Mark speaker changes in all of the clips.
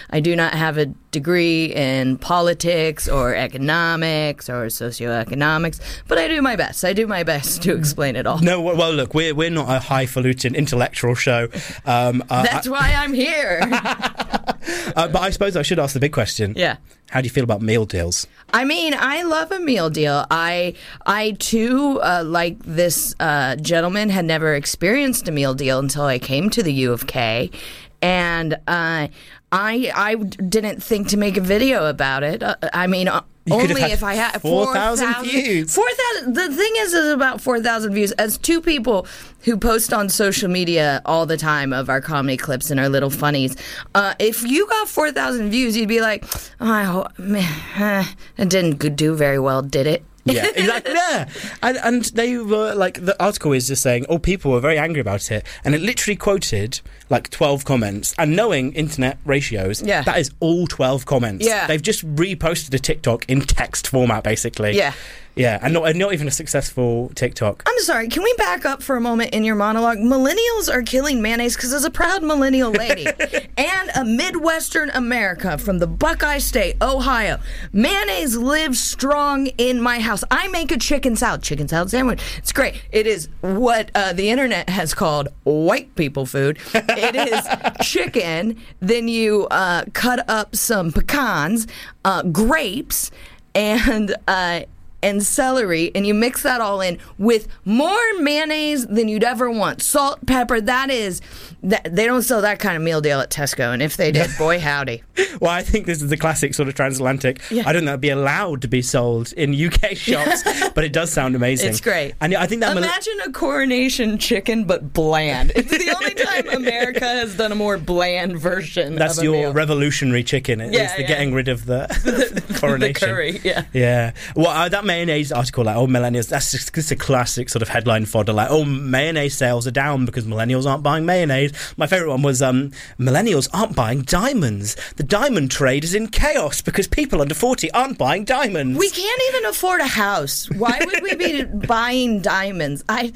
Speaker 1: I do not have a degree in politics or economics or socioeconomics, but I do my best. I do my best to explain it all.
Speaker 2: No, well, look, we're not a highfalutin intellectual show.
Speaker 1: That's why I'm here.
Speaker 2: But I suppose I should ask the big question.
Speaker 1: Yeah.
Speaker 2: How do you feel about meal deals?
Speaker 1: I mean, I love a meal deal. I too, like this gentleman, had never experienced a meal deal until I came to the U of K, and I didn't think to make a video about it. I mean, only if I had
Speaker 2: 4,000 views.
Speaker 1: 4,000. The thing is about 4,000 views. As two people who post on social media all the time of our comedy clips and our little funnies, if you got 4,000 views, you'd be like, it didn't do very well, did it?
Speaker 2: Yeah, exactly. Yeah, and they were like, the article is just saying, people were very angry about it, and it literally quoted like 12 comments. And knowing internet ratios, that is all 12 comments.
Speaker 1: Yeah,
Speaker 2: they've just reposted a TikTok in text format, basically. Yeah. Yeah, and not even a successful TikTok.
Speaker 1: I'm sorry, can we back up for a moment in your monologue? Millennials are killing mayonnaise because as a proud millennial lady and a Midwestern America from the Buckeye State, Ohio, mayonnaise lives strong in my house. I make a chicken salad sandwich. It's great. It is what the internet has called white people food. It is chicken, then you cut up some pecans, grapes, and celery, and you mix that all in with more mayonnaise than you'd ever want. Salt, pepper, they don't sell that kind of meal deal at Tesco, and if they did, boy howdy.
Speaker 2: Well, I think this is the classic sort of transatlantic. Yeah. I don't know, it'd be allowed to be sold in UK shops, but it does sound amazing.
Speaker 1: It's great.
Speaker 2: And I think that
Speaker 1: imagine a coronation chicken, but bland. It's the only time America has done a more bland version
Speaker 2: That's
Speaker 1: of a
Speaker 2: your
Speaker 1: meal.
Speaker 2: Revolutionary chicken. It's the getting rid of the coronation.
Speaker 1: The curry,
Speaker 2: Yeah. Well, that mayonnaise article, like, millennials, that's just a classic sort of headline fodder, like, mayonnaise sales are down because millennials aren't buying mayonnaise. My favourite one was, millennials aren't buying diamonds. The diamond trade is in chaos because people under 40 aren't buying diamonds.
Speaker 1: We can't even afford a house. Why would we be buying diamonds? And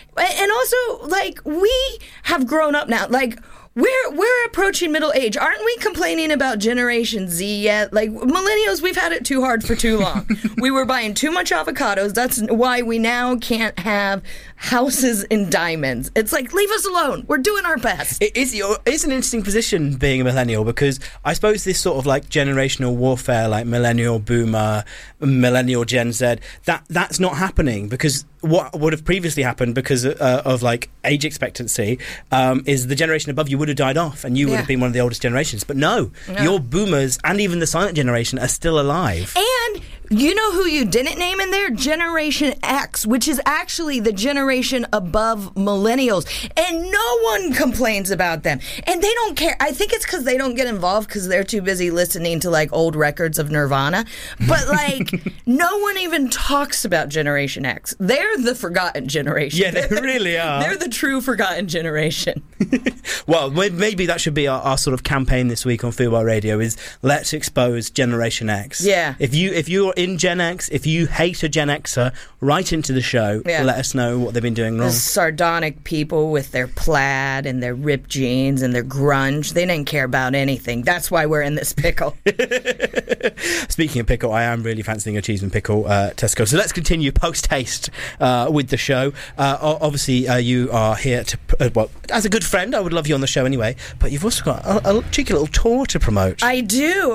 Speaker 1: also, like, we have grown up now. Like, we're approaching middle age. Aren't we complaining about Generation Z yet? Like, millennials, we've had it too hard for too long. We were buying too much avocados. That's why we now can't have houses in diamonds. It's like, leave us alone. We're doing our best.
Speaker 2: It's an interesting position being a millennial, because I suppose this sort of like generational warfare, like millennial boomer, millennial Gen Z, that's not happening, because what would have previously happened because of like age expectancy is the generation above you would have died off and you would have been one of the oldest generations. But no, your boomers and even the silent generation are still alive.
Speaker 1: And you know who you didn't name in there? Generation X, which is actually the generation above millennials. And no one complains about them. And they don't care. I think it's because they don't get involved because they're too busy listening to, like, old records of Nirvana. But, like, no one even talks about Generation X. They're the forgotten generation.
Speaker 2: Yeah, they really are.
Speaker 1: They're the true forgotten generation.
Speaker 2: Well, maybe that should be our sort of campaign this week on Fubar Radio, is let's expose Generation X.
Speaker 1: Yeah.
Speaker 2: If you're in Gen X, if you hate a Gen Xer, write into the show. Yeah. Let us know what they've been doing wrong.
Speaker 1: The sardonic people with their plaid and their ripped jeans and their grunge, they didn't care about anything. That's why we're in this pickle.
Speaker 2: Speaking of pickle, I am really fancying a cheese and pickle Tesco. So let's continue post-haste with the show. Obviously, you are here to, well, as a good friend, I would love you on the show anyway, but you've also got a cheeky little tour to promote.
Speaker 1: I do.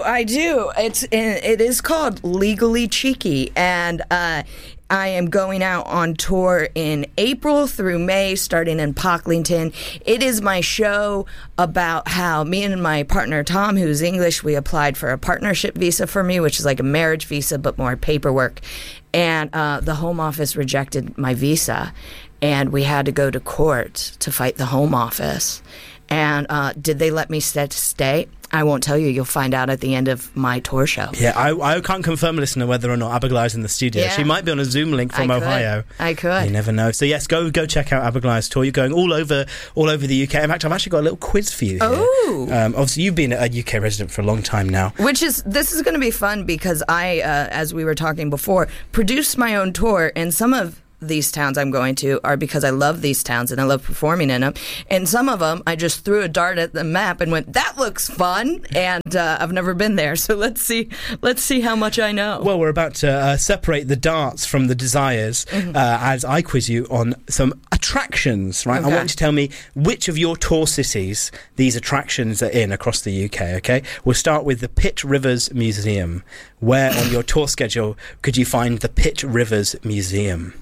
Speaker 1: It is called Legally Cheeky, and I am going out on tour in April through May, starting in Pocklington. It is my show about how me and my partner, Tom, who's English, we applied for a partnership visa for me, which is like a marriage visa, but more paperwork. And the Home Office rejected my visa, and we had to go to court to fight the Home Office. And did they let me stay? I won't tell you. You'll find out at the end of my tour show.
Speaker 2: Yeah, I can't confirm, listener, whether or not Abigail's in the studio. Yeah. She might be on a Zoom link from Ohio.
Speaker 1: I could.
Speaker 2: You never know. So yes, go check out Abigail's tour. You're going all over the UK. In fact, I've actually got a little quiz for you here.
Speaker 1: Oh.
Speaker 2: Obviously, you've been a UK resident for a long time now.
Speaker 1: This is going to be fun because I, as we were talking before, produced my own tour, and some of these towns I'm going to are because I love these towns and I love performing in them. And some of them, I just threw a dart at the map and went, that looks fun. And I've never been there. So let's see how much I know.
Speaker 2: Well, we're about to separate the darts from the desires as I quiz you on some attractions, right?
Speaker 1: Okay.
Speaker 2: I want you to tell me which of your tour cities these attractions are in across the UK, okay? We'll start with the Pitt Rivers Museum. Where on your tour schedule could you find the Pitt Rivers Museum?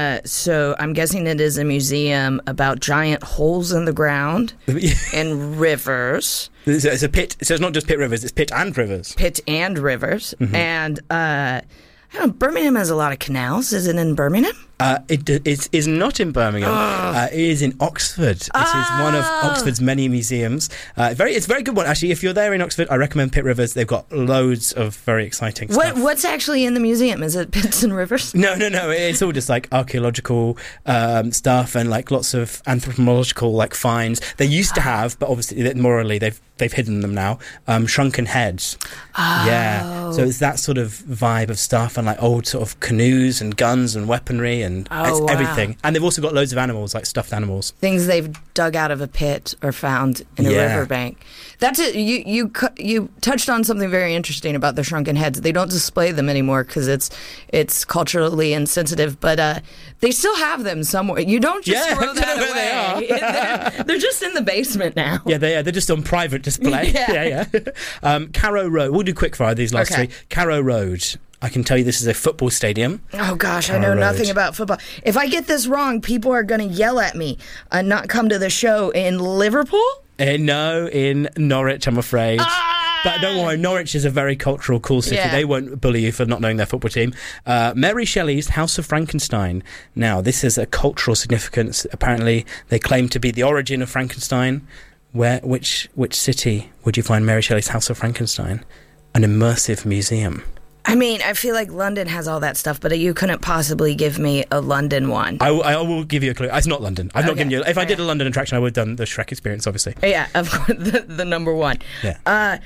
Speaker 1: So I'm guessing it is a museum about giant holes in the ground and rivers.
Speaker 2: It's a pit, so it's not just Pitt Rivers, it's Pitt and Rivers.
Speaker 1: Pitt and rivers. And I don't know, Birmingham has a lot of canals. Is it in Birmingham?
Speaker 2: It is not in Birmingham. It is in Oxford. It is one of Oxford's many museums. It's a very good one, actually. If you're there in Oxford, I recommend Pitt Rivers. They've got loads of very exciting stuff.
Speaker 1: What's actually in the museum? Is it pits and rivers?
Speaker 2: No. It's all just like archaeological stuff and like lots of anthropological like finds. They used to have, but obviously morally they've hidden them now. Shrunken heads. Yeah. So it's that sort of vibe of stuff and like old sort of canoes and guns and weaponry and everything. And they've also got loads of animals, like stuffed animals.
Speaker 1: Things they've dug out of a pit or found in a riverbank. That's it. You touched on something very interesting about the shrunken heads. They don't display them anymore because it's culturally insensitive, but they still have them somewhere. You don't just throw that away. They're just in the basement now.
Speaker 2: Yeah, they're just on private display. Yeah. Carrow Road. We'll do quickfire these last three. Carrow Road. I can tell you this is a football stadium.
Speaker 1: Oh, gosh, I know nothing about football. If I get this wrong, people are going to yell at me and not come to the show in Liverpool?
Speaker 2: No, in Norwich, I'm afraid. But don't worry, Norwich is a very cultural, cool city. Yeah. They won't bully you for not knowing their football team. Mary Shelley's House of Frankenstein. Now, this is a cultural significance. Apparently, they claim to be the origin of Frankenstein. Which city would you find Mary Shelley's House of Frankenstein? An immersive museum.
Speaker 1: I mean, I feel like London has all that stuff, but you couldn't possibly give me a London one.
Speaker 2: I will give you a clue. It's not London. I've not given you... If I did a London attraction, I would have done the Shrek Experience, obviously.
Speaker 1: Yeah, of course, the number one.
Speaker 2: Yeah.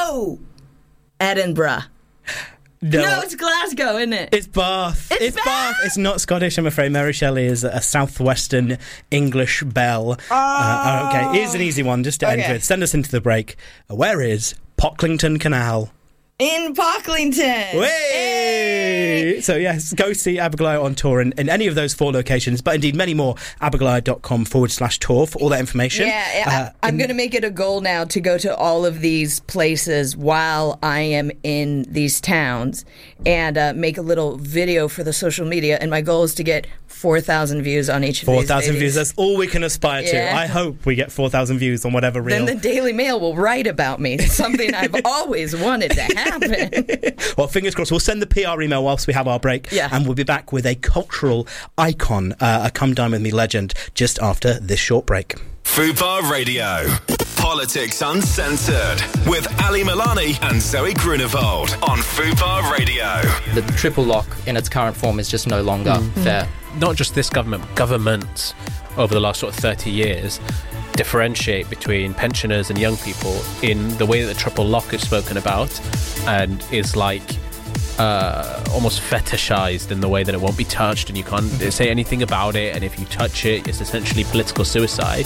Speaker 1: Edinburgh.
Speaker 2: No,
Speaker 1: it's Glasgow, isn't it?
Speaker 2: It's Bath. It's Bath. It's not Scottish, I'm afraid. Mary Shelley is a southwestern English belle. Okay, here's an easy one just to end with. Send us into the break. Where is Pocklington Canal?
Speaker 1: In Pocklington.
Speaker 2: Hey! So yes, go see Aberglaio on tour in any of those 4 locations, but indeed many more. Aberglaio.com/tour for all that information.
Speaker 1: Yeah, I'm going to make it a goal now to go to all of these places while I am in these towns and make a little video for the social media. And my goal is to get 4,000 views on each of these.
Speaker 2: 4,000 views, that's all we can aspire to. I hope we get 4,000 views on whatever reel.
Speaker 1: Then the Daily Mail will write about me. It's something I've always wanted to happen.
Speaker 2: Well, fingers crossed. We'll send the PR email whilst we have our break.
Speaker 1: Yeah.
Speaker 2: And we'll be back with a cultural icon, a Come Dine With Me legend, just after this short break.
Speaker 3: Fubar Radio. Politics Uncensored with Ali Milani and Zoe Grunewald on Fubar Radio.
Speaker 4: The triple lock in its current form is just no longer fair.
Speaker 5: Not just this government, governments over the last sort of 30 years differentiate between pensioners and young people in the way that the triple lock is spoken about and is like almost fetishized in the way that it won't be touched and you can't say anything about it, and if you touch it, it's essentially political suicide.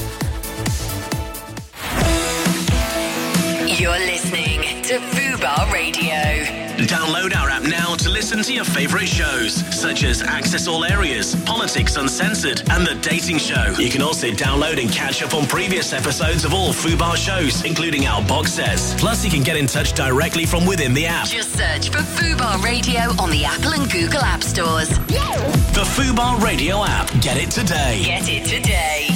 Speaker 6: You're listening to Fubar Radio.
Speaker 7: Download our app now to listen to your favourite shows, such as Access All Areas, Politics Uncensored, and The Dating Show. You can also download and catch up on previous episodes of all Fubar shows, including our box sets. Plus, you can get in touch directly from within the app.
Speaker 6: Just search for Fubar Radio on the Apple and Google App Stores.
Speaker 7: The Fubar Radio app. Get it today.
Speaker 6: Get it today.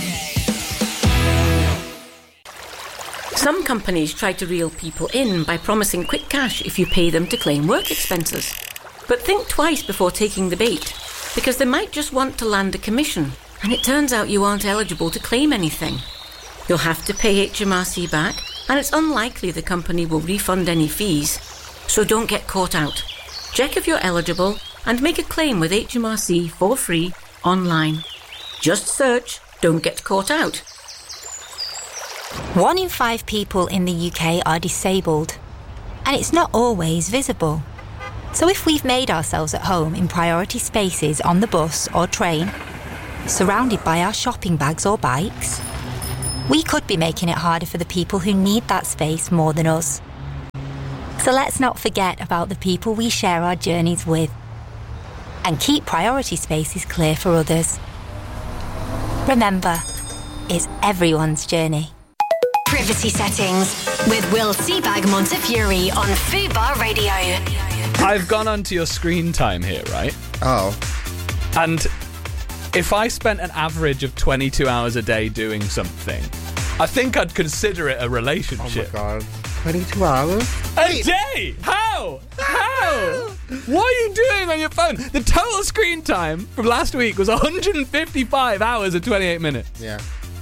Speaker 8: Some companies try to reel people in by promising quick cash if you pay them to claim work expenses. But think twice before taking the bait, because they might just want to land a commission, and it turns out you aren't eligible to claim anything. You'll have to pay HMRC back, and it's unlikely the company will refund any fees. So don't get caught out. Check if you're eligible and make a claim with HMRC for free online. Just search "Don't Get Caught Out."
Speaker 9: 1 in 5 people in the UK are disabled, and it's not always visible. So if we've made ourselves at home in priority spaces on the bus or train, surrounded by our shopping bags or bikes, we could be making it harder for the people who need that space more than us. So let's not forget about the people we share our journeys with and keep priority spaces clear for others. Remember, it's everyone's journey.
Speaker 6: Privacy settings with Will Seabag Montefiore on Fubar Radio.
Speaker 10: I've gone onto your screen time here, right?
Speaker 11: Oh.
Speaker 10: And if I spent an average of 22 hours a day doing something, I think I'd consider it a relationship.
Speaker 11: Oh my God. 22 hours?
Speaker 10: A day? How? What are you doing on your phone? The total screen time from last week was 155 hours and 28 minutes.
Speaker 11: Yeah.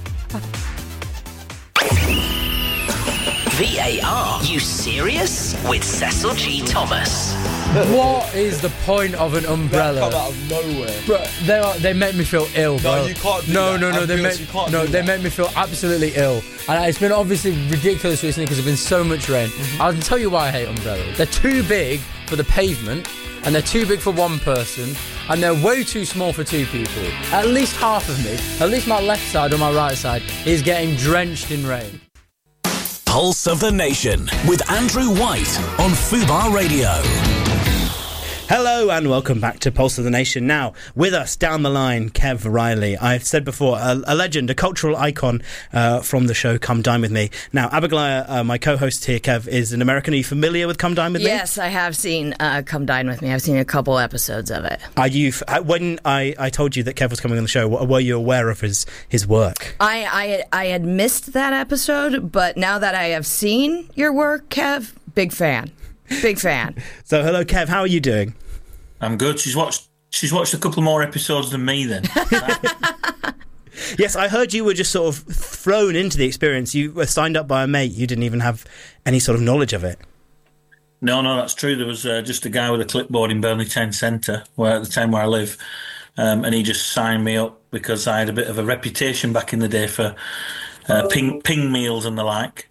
Speaker 7: VAR, you serious? With Cecil G. Thomas.
Speaker 12: What is the point of an umbrella?
Speaker 13: Come out of nowhere.
Speaker 12: Bro, they make me feel ill, bro.
Speaker 13: No, you can't do
Speaker 12: no,
Speaker 13: that.
Speaker 12: No, they make me feel absolutely ill. And it's been obviously ridiculous recently because there's been so much rain. I'll tell you why I hate umbrellas. They're too big for the pavement, and they're too big for one person, and they're way too small for two people. At least half of me, at least my left side or my right side, is getting drenched in rain.
Speaker 3: Pulse of the Nation with Andrew White on Fubar Radio.
Speaker 2: Hello and welcome back to Pulse of the Nation. Now, with us down the line, Kev Riley. I've said before, a legend, a cultural icon from the show Come Dine With Me. Now, Abigail, my co-host here, Kev, is an American. Are you familiar with Come Dine With Me?
Speaker 1: Yes, I have seen Come Dine With Me. I've seen a couple episodes of it.
Speaker 2: Are you? When I told you that Kev was coming on the show, were you aware of his work?
Speaker 1: I had missed that episode, but now that I have seen your work, Kev, big fan. Big fan.
Speaker 2: So, hello, Kev. How are you doing?
Speaker 14: I'm good. She's watched a couple more episodes than me then.
Speaker 2: Yes, I heard you were just sort of thrown into the experience. You were signed up by a mate. You didn't even have any sort of knowledge of it.
Speaker 14: No, that's true. There was just a guy with a clipboard in Burnley Town Centre, where I live, and he just signed me up because I had a bit of a reputation back in the day for ping meals and the like.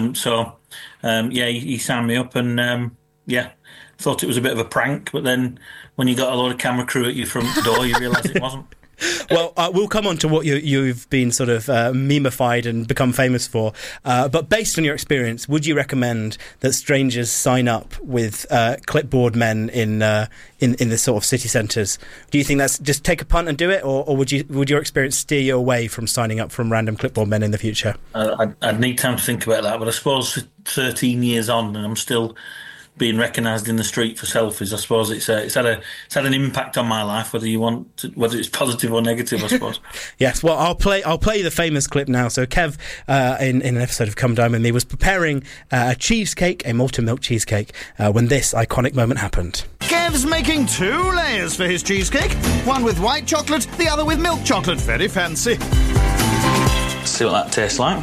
Speaker 14: He signed me up and, thought it was a bit of a prank, but then when you got a lot of camera crew at your front door, you realise it wasn't.
Speaker 2: Well, we'll come on to what you've been sort of memeified and become famous for. But based on your experience, would you recommend that strangers sign up with clipboard men in the sort of city centres? Do you think that's just take a punt and do it, or would your experience steer you away from signing up from random clipboard men in the future?
Speaker 14: I'd need time to think about that, but I suppose 13 years on, and I'm still being recognised in the street for selfies. I suppose it's had an impact on my life, whether it's positive or negative, I suppose.
Speaker 2: Yes, well, I'll play the famous clip now. So Kev, in an episode of Come Dine With Me, was preparing a cheesecake, a molten milk cheesecake, when this iconic moment happened.
Speaker 15: Kev's making 2 layers for his cheesecake, one with white chocolate, the other with milk chocolate. Very fancy.
Speaker 14: See what that tastes like.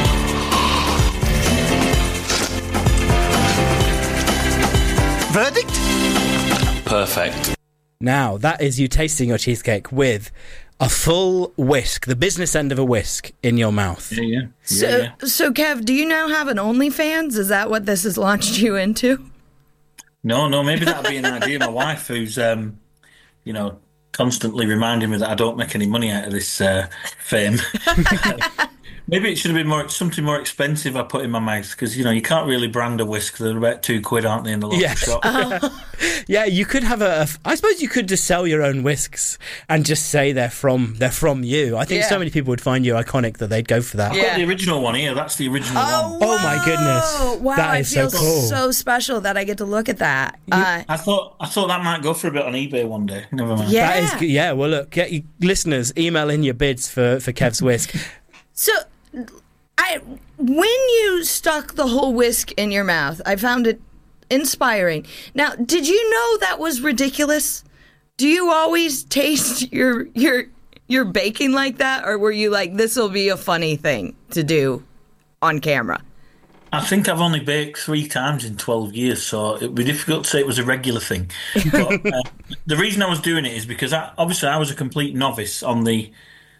Speaker 15: Verdict?
Speaker 14: Perfect.
Speaker 2: Now, that is you tasting your cheesecake with a full whisk, the business end of a whisk, in your mouth.
Speaker 14: Yeah.
Speaker 1: So, Kev, do you now have an OnlyFans? Is that what this has launched you into?
Speaker 14: No, maybe that'd be an idea. My wife, who's, constantly reminding me that I don't make any money out of this fame. Maybe it should have been something more expensive I put in my mouth, because, you can't really brand a whisk. They're about £2, aren't they, in the local shop?
Speaker 2: Yeah, you could have I suppose you could just sell your own whisks and just say they're from you. I think so many people would find you iconic that they'd go for that.
Speaker 14: I've got the original one here. That's the original one.
Speaker 2: Oh my goodness.
Speaker 1: Wow,
Speaker 2: that is
Speaker 1: I feel
Speaker 2: so cool.
Speaker 1: so special that I get to look at that.
Speaker 14: I thought that might go for a bit on eBay one day. Never mind.
Speaker 1: Yeah.
Speaker 2: That is good. Yeah, well, look, get you listeners, email in your bids for Kev's whisk.
Speaker 1: So, when you stuck the whole whisk in your mouth, I found it inspiring. Now, did you know that was ridiculous? Do you always taste your baking like that, or were you like, this will be a funny thing to do on camera?
Speaker 14: I think I've only baked 3 times in 12 years, so it would be difficult to say it was a regular thing. But the reason I was doing it is because I was a complete novice on the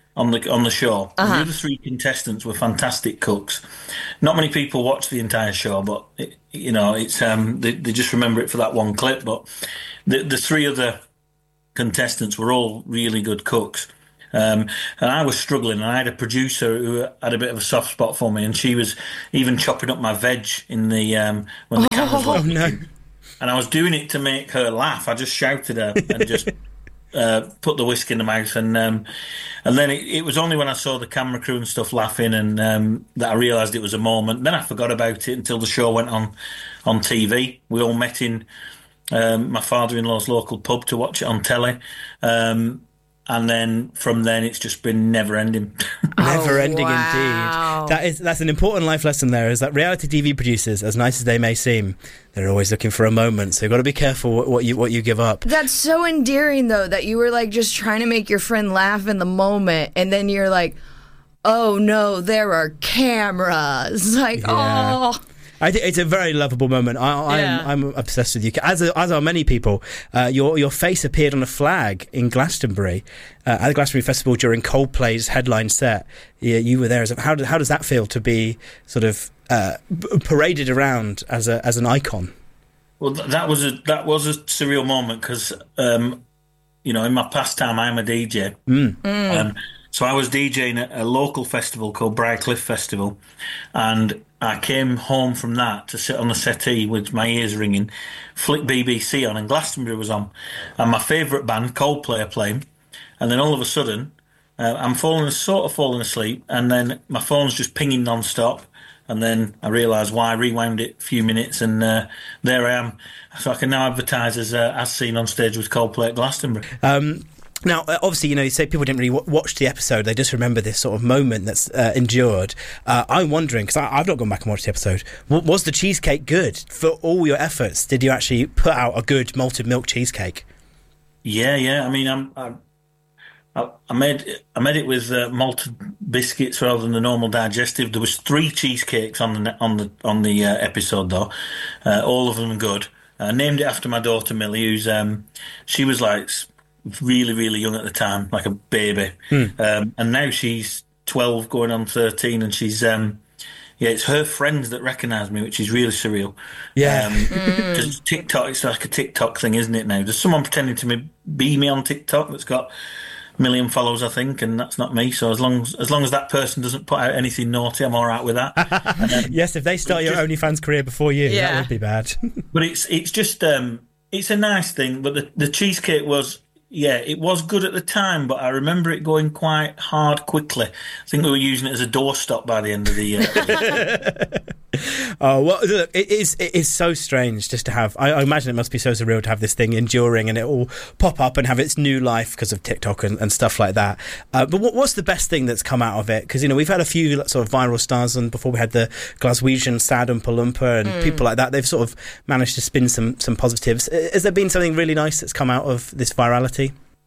Speaker 14: on the show. The other three contestants were fantastic cooks. Not many people watch the entire show, but it's they just remember it for that one clip. But the three other contestants were all really good cooks. And I was struggling, and I had a producer who had a bit of a soft spot for me, and she was even chopping up my veg in the when the cameras were working. And I was doing it to make her laugh. I just shouted her and just put the whisk in the mouth, and then it was only when I saw the camera crew and stuff laughing and that I realised it was a moment. Then I forgot about it until the show went on TV. We all met in my father-in-law's local pub to watch it on telly. And then from then, it's just been never-ending.
Speaker 2: Never-ending indeed. That's an important life lesson there, is that reality TV producers, as nice as they may seem, they're always looking for a moment. So you've got to be careful what you give up.
Speaker 1: That's so endearing, though, that you were like just trying to make your friend laugh in the moment, and then you're like, oh no, there are cameras. Like, oh.
Speaker 2: I think it's a very lovable moment. I'm obsessed with you, as are many people. Your face appeared on a flag in Glastonbury at the Glastonbury Festival during Coldplay's headline set. You were there. How does that feel to be sort of paraded around as an icon?
Speaker 14: Well, that was a surreal moment because in my pastime I'm a DJ. So I was DJing at a local festival called Briarcliff Festival, and I came home from that to sit on the settee with my ears ringing, flick BBC on, and Glastonbury was on, and my favourite band, Coldplay, are playing, and then all of a sudden, I'm falling asleep, and then my phone's just pinging non-stop, and then I realised why. I rewound it a few minutes, and there I am. So I can now advertise as seen on stage with Coldplay at Glastonbury.
Speaker 2: Now, obviously, you say people didn't really watch the episode. They just remember this sort of moment that's endured. I'm wondering, because I've not gone back and watched the episode, was the cheesecake good? For all your efforts, did you actually put out a good malted milk cheesecake? Yeah. I mean, I made it with malted biscuits rather than the normal digestive. There was 3 cheesecakes on the episode, though. All of them good. I named it after my daughter Millie, who's she was like really, really young at the time, like a baby. And now she's 12 going on 13, and she's it's her friends that recognise me, which is really surreal. Because TikTok, it's like a TikTok thing, isn't it now? There's someone pretending to be me on TikTok that's got a million followers, I think, and that's not me. So as long as that person doesn't put out anything naughty, I'm all right with that. Yes, if they start your OnlyFans career before you, that would be bad.
Speaker 14: But it's just it's a nice thing. But the cheesecake was. Yeah, it was good at the time, but I remember it going quite hard quickly. I think we were using it as a doorstop by the end of the year.
Speaker 2: Oh, well, look, it is so strange just to have... I imagine it must be so surreal to have this thing enduring and it all pop up and have its new life because of TikTok and stuff like that. But what's the best thing that's come out of it? Because, we've had a few sort of viral stars, and before we had the Glaswegian Sad and Palumpa and people like that. They've sort of managed to spin some positives. Has there been something really nice that's come out of this virality?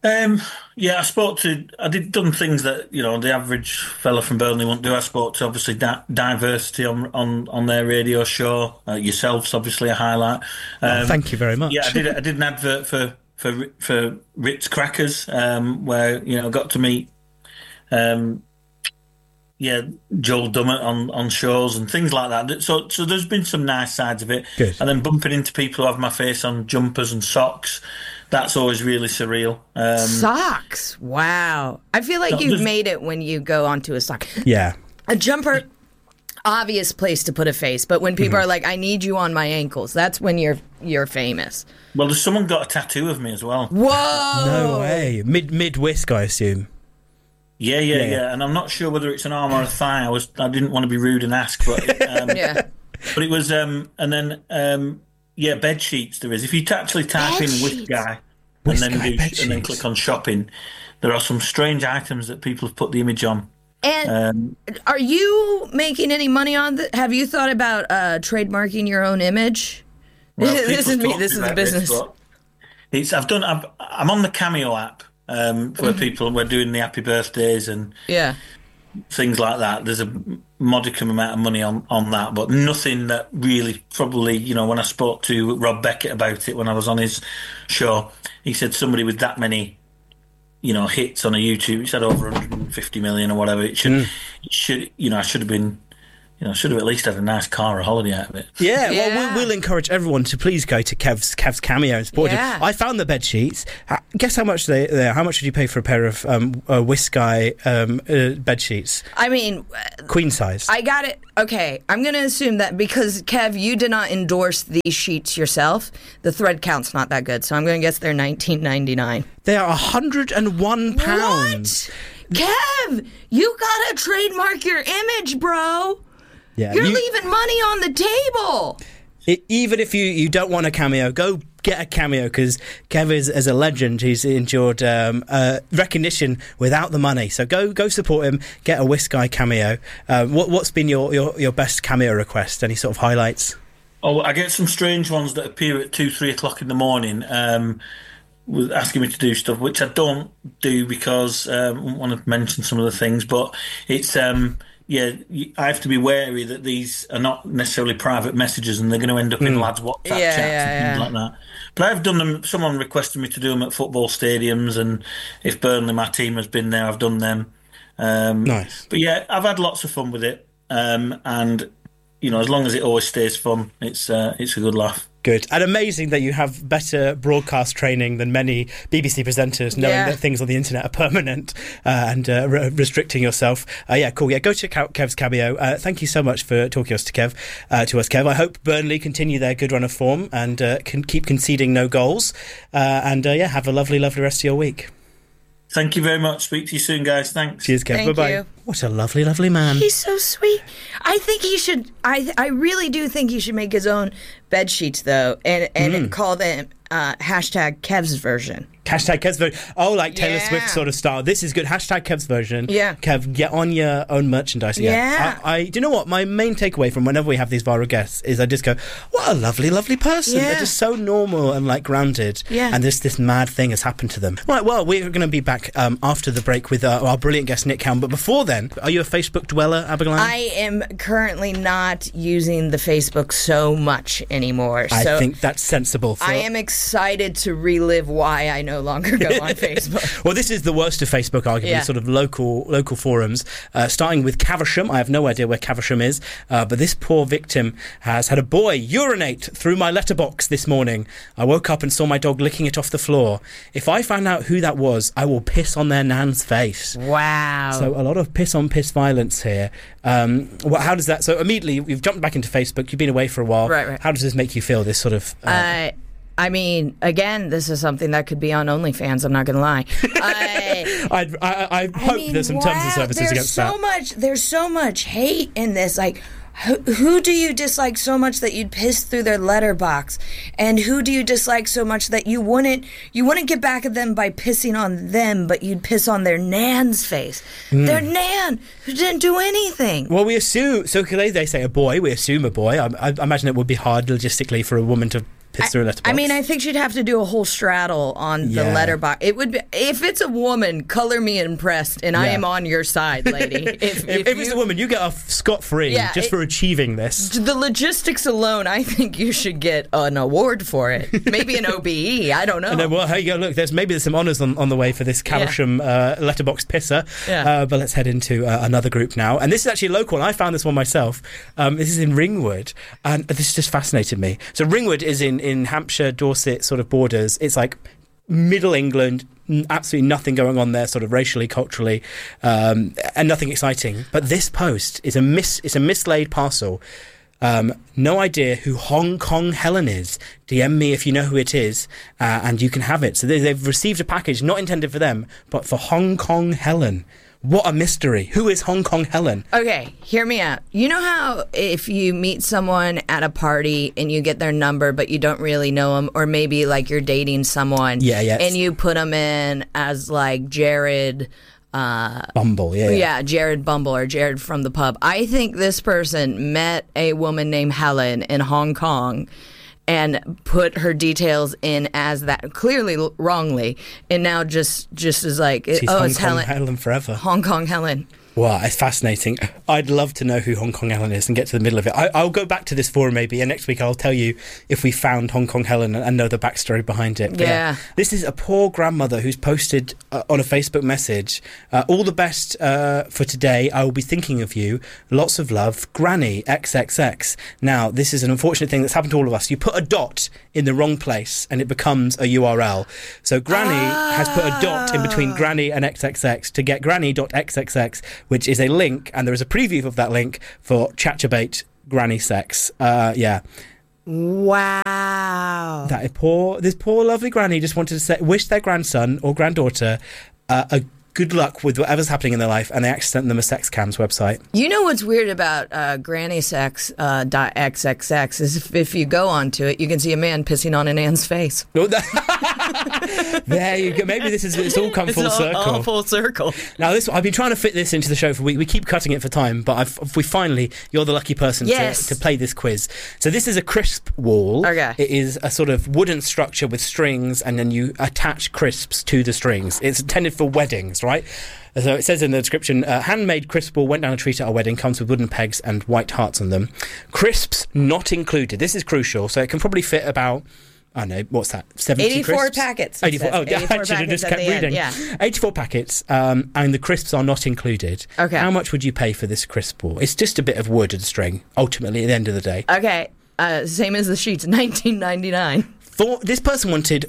Speaker 14: I did done things that the average fella from Burnley won't do. I spoke to obviously diversity on their radio show. Yourselves obviously a highlight.
Speaker 2: Thank you very much.
Speaker 14: Yeah, I did an advert for Ritz Crackers where I got to meet Joel Dummett on shows and things like that. So there's been some nice sides of it.
Speaker 2: Good.
Speaker 14: And then bumping into people who have my face on jumpers and socks. That's always really surreal.
Speaker 1: Socks? Wow. I feel like you've made it when you go onto a sock.
Speaker 2: Yeah.
Speaker 1: A jumper, obvious place to put a face, but when people are like, I need you on my ankles, that's when you're famous.
Speaker 14: Well, there's someone got a tattoo of me as well.
Speaker 1: Whoa!
Speaker 2: No way. Mid-whisk, I assume.
Speaker 14: Yeah. And I'm not sure whether it's an arm or a thigh. I didn't want to be rude and ask, but But it was, and then... bed sheets there is. If you actually type in whisk guy and then click on shopping, there are some strange items that people have put the image on.
Speaker 1: And are you making any money on that? Have you thought about trademarking your own image?
Speaker 14: Well,
Speaker 1: this is me. This is the business.
Speaker 14: I'm on the Cameo app where people we're doing the happy birthdays and things like that. There's a modicum amount of money on that, but nothing that really probably, when I spoke to Rob Beckett about it when I was on his show, he said somebody with that many hits on a YouTube. It's had over 150 million or whatever. It should, I should have been. I should have at least had a nice car or holiday out of it.
Speaker 2: Yeah, well, we'll encourage everyone to please go to Kev's Cameo and support him. I found the bed sheets. Guess how much they are? How much would you pay for a pair of Wisky bed sheets?
Speaker 1: I mean,
Speaker 2: queen size.
Speaker 1: I got it. Okay, I'm going to assume that because, Kev, you did not endorse these sheets yourself, the thread count's not that good, so I'm going to guess they're $19.99.
Speaker 2: They are £101.
Speaker 1: What? Kev, you got to trademark your image, bro.
Speaker 2: Yeah,
Speaker 1: You're leaving money on the table.
Speaker 2: Even if you don't want a Cameo, go get a Cameo, because Kev is a legend. He's endured recognition without the money. So go support him. Get a Wisky Cameo. What's been your best Cameo request? Any sort of highlights?
Speaker 14: Oh, I get some strange ones that appear at 2-3 o'clock in the morning. With asking me to do stuff, which I don't do because I wouldn't want to mention some of the things, but it's I have to be wary that these are not necessarily private messages and they're going to end up in lads' WhatsApp chats and things like that. But I've done them. Someone requested me to do them at football stadiums, and if Burnley, my team, has been there, I've done them.
Speaker 2: Nice.
Speaker 14: But yeah, I've had lots of fun with it, and as long as it always stays fun, it's a good laugh.
Speaker 2: Good. And amazing that you have better broadcast training than many BBC presenters, knowing that things on the internet are permanent and restricting yourself. Cool. Yeah, go check out Kev's Cameo. Thank you so much for talking to us, Kev. I hope Burnley continue their good run of form and can keep conceding no goals. Have a lovely, lovely rest of your week.
Speaker 14: Thank you very much. Speak to you soon, guys. Thanks.
Speaker 2: Cheers, Kev. Bye-bye.
Speaker 1: You.
Speaker 2: What a lovely, lovely man.
Speaker 1: He's so sweet. I think he should... I really do think he should make his own bed sheets, though, and call them hashtag Kev's version.
Speaker 2: Hashtag Kev's version. Oh, like Taylor Swift sort of style. This is good. Hashtag Kev's version.
Speaker 1: Yeah.
Speaker 2: Kev, get on your own merchandise.
Speaker 1: Yeah.
Speaker 2: Do you know what? My main takeaway from whenever we have these viral guests is I just go, what a lovely, lovely person.
Speaker 1: Yeah.
Speaker 2: They're just so normal and grounded.
Speaker 1: Yeah.
Speaker 2: And this mad thing has happened to them. Right, well, we're going to be back after the break with our brilliant guest, Nick Helm. But before then, are you a Facebook dweller, Abigail?
Speaker 1: I am currently not using the Facebook so much anymore.
Speaker 2: I think that's sensible.
Speaker 1: I am excited to relive why I no longer go on Facebook.
Speaker 2: Well, this is the worst of Facebook, arguably, sort of local forums, starting with Caversham. I have no idea where Caversham is, but this poor victim has had a boy urinate through my letterbox this morning. I woke up and saw my dog licking it off the floor. If I find out who that was, I will piss on their nan's face.
Speaker 1: Wow.
Speaker 2: So a lot of piss-on-piss violence here. How does that... So immediately, you've jumped back into Facebook, you've been away for a while.
Speaker 1: Right.
Speaker 2: How does this make you feel, this sort of...
Speaker 1: I mean, again, this is something that could be on OnlyFans, I'm not going to lie.
Speaker 2: I hope there's some terms and services against that.
Speaker 1: There's so much hate in this. Like, who do you dislike so much that you'd piss through their letterbox? And who do you dislike so much that you wouldn't get back at them by pissing on them, but you'd piss on their nan's face? Their nan, who didn't do anything.
Speaker 2: Well, we assume... So they say a boy, we assume a boy. I imagine it would be hard logistically for a woman to... piss through a letterbox.
Speaker 1: I mean, I think she'd have to do a whole straddle on the letterbox. It would be, if it's a woman, color me impressed, and I am on your side, lady. If
Speaker 2: it's a woman, you get off scot-free just for achieving this.
Speaker 1: The logistics alone, I think you should get an award for it. Maybe an OBE, I don't know.
Speaker 2: And then, well, here you go, look, there's some honours on the way for this Caversham letterbox pisser. Yeah. But let's head into another group now. And this is actually local, and I found this one myself. This is in Ringwood, and this just fascinated me. So Ringwood is in Hampshire, Dorset sort of borders. It's like middle England, absolutely nothing going on there sort of racially, culturally, and nothing exciting. But this post is it's a mislaid parcel. No idea who Hong Kong Helen is. DM me if you know who it is, and you can have it. So they've received a package not intended for them, but for Hong Kong Helen. What a mystery. Who is Hong Kong Helen?
Speaker 1: Okay, hear me out. You know how if you meet someone at a party and you get their number but you don't really know them, or maybe like you're dating someone and you put them in as like Jared...
Speaker 2: Bumble,
Speaker 1: Jared Bumble or Jared from the pub. I think this person met a woman named Helen in Hong Kong and put her details in as that, clearly wrongly, and now just is like,
Speaker 2: She's
Speaker 1: it's
Speaker 2: Hong Kong
Speaker 1: Helen
Speaker 2: forever.
Speaker 1: Hong Kong Helen.
Speaker 2: Wow, it's fascinating. I'd love to know who Hong Kong Helen is and get to the middle of it. I'll go back to this forum maybe, and next week I'll tell you if we found Hong Kong Helen and know the backstory behind it. But
Speaker 1: Yeah.
Speaker 2: this is a poor grandmother who's posted on a Facebook message, all the best for today. I will be thinking of you. Lots of love. Granny, XXX. Now, this is an unfortunate thing that's happened to all of us. You put a dot in the wrong place and it becomes a URL. So Granny has put a dot in between Granny and XXX to get granny.xxx, which is a link, and there is a preview of that link for Chatterbait Granny Sex. Yeah.
Speaker 1: Wow.
Speaker 2: This poor lovely granny just wanted to wish their grandson or granddaughter a good luck with whatever's happening in their life, and they actually sent them a sex cams website.
Speaker 1: You know what's weird about grannysex.xxx is if you go onto it, you can see a man pissing on an Ann's face.
Speaker 2: There you go. Maybe it's all come full circle.
Speaker 1: All full circle.
Speaker 2: Now, I've been trying to fit this into the show for a week. We keep cutting it for time, but you're the lucky person to play this quiz. So this is a crisp wall.
Speaker 1: Okay.
Speaker 2: It is a sort of wooden structure with strings, and then you attach crisps to the strings. It's intended for weddings, right? So it says in the description, handmade crisp ball went down a tree at our wedding, comes with wooden pegs and white hearts on them. Crisps not included. This is crucial. So it can probably fit about, I don't know, what's that? 70
Speaker 1: 84
Speaker 2: crisps?
Speaker 1: packets.
Speaker 2: 84. Oh,
Speaker 1: 84
Speaker 2: I should have just kept reading.
Speaker 1: Yeah.
Speaker 2: 84 packets, and the crisps are not included.
Speaker 1: Okay.
Speaker 2: How much would you pay for this crisp ball? It's just a bit of wood and string, ultimately, at the end of the day.
Speaker 1: Okay. Same as the sheets, $19.99.
Speaker 2: This person wanted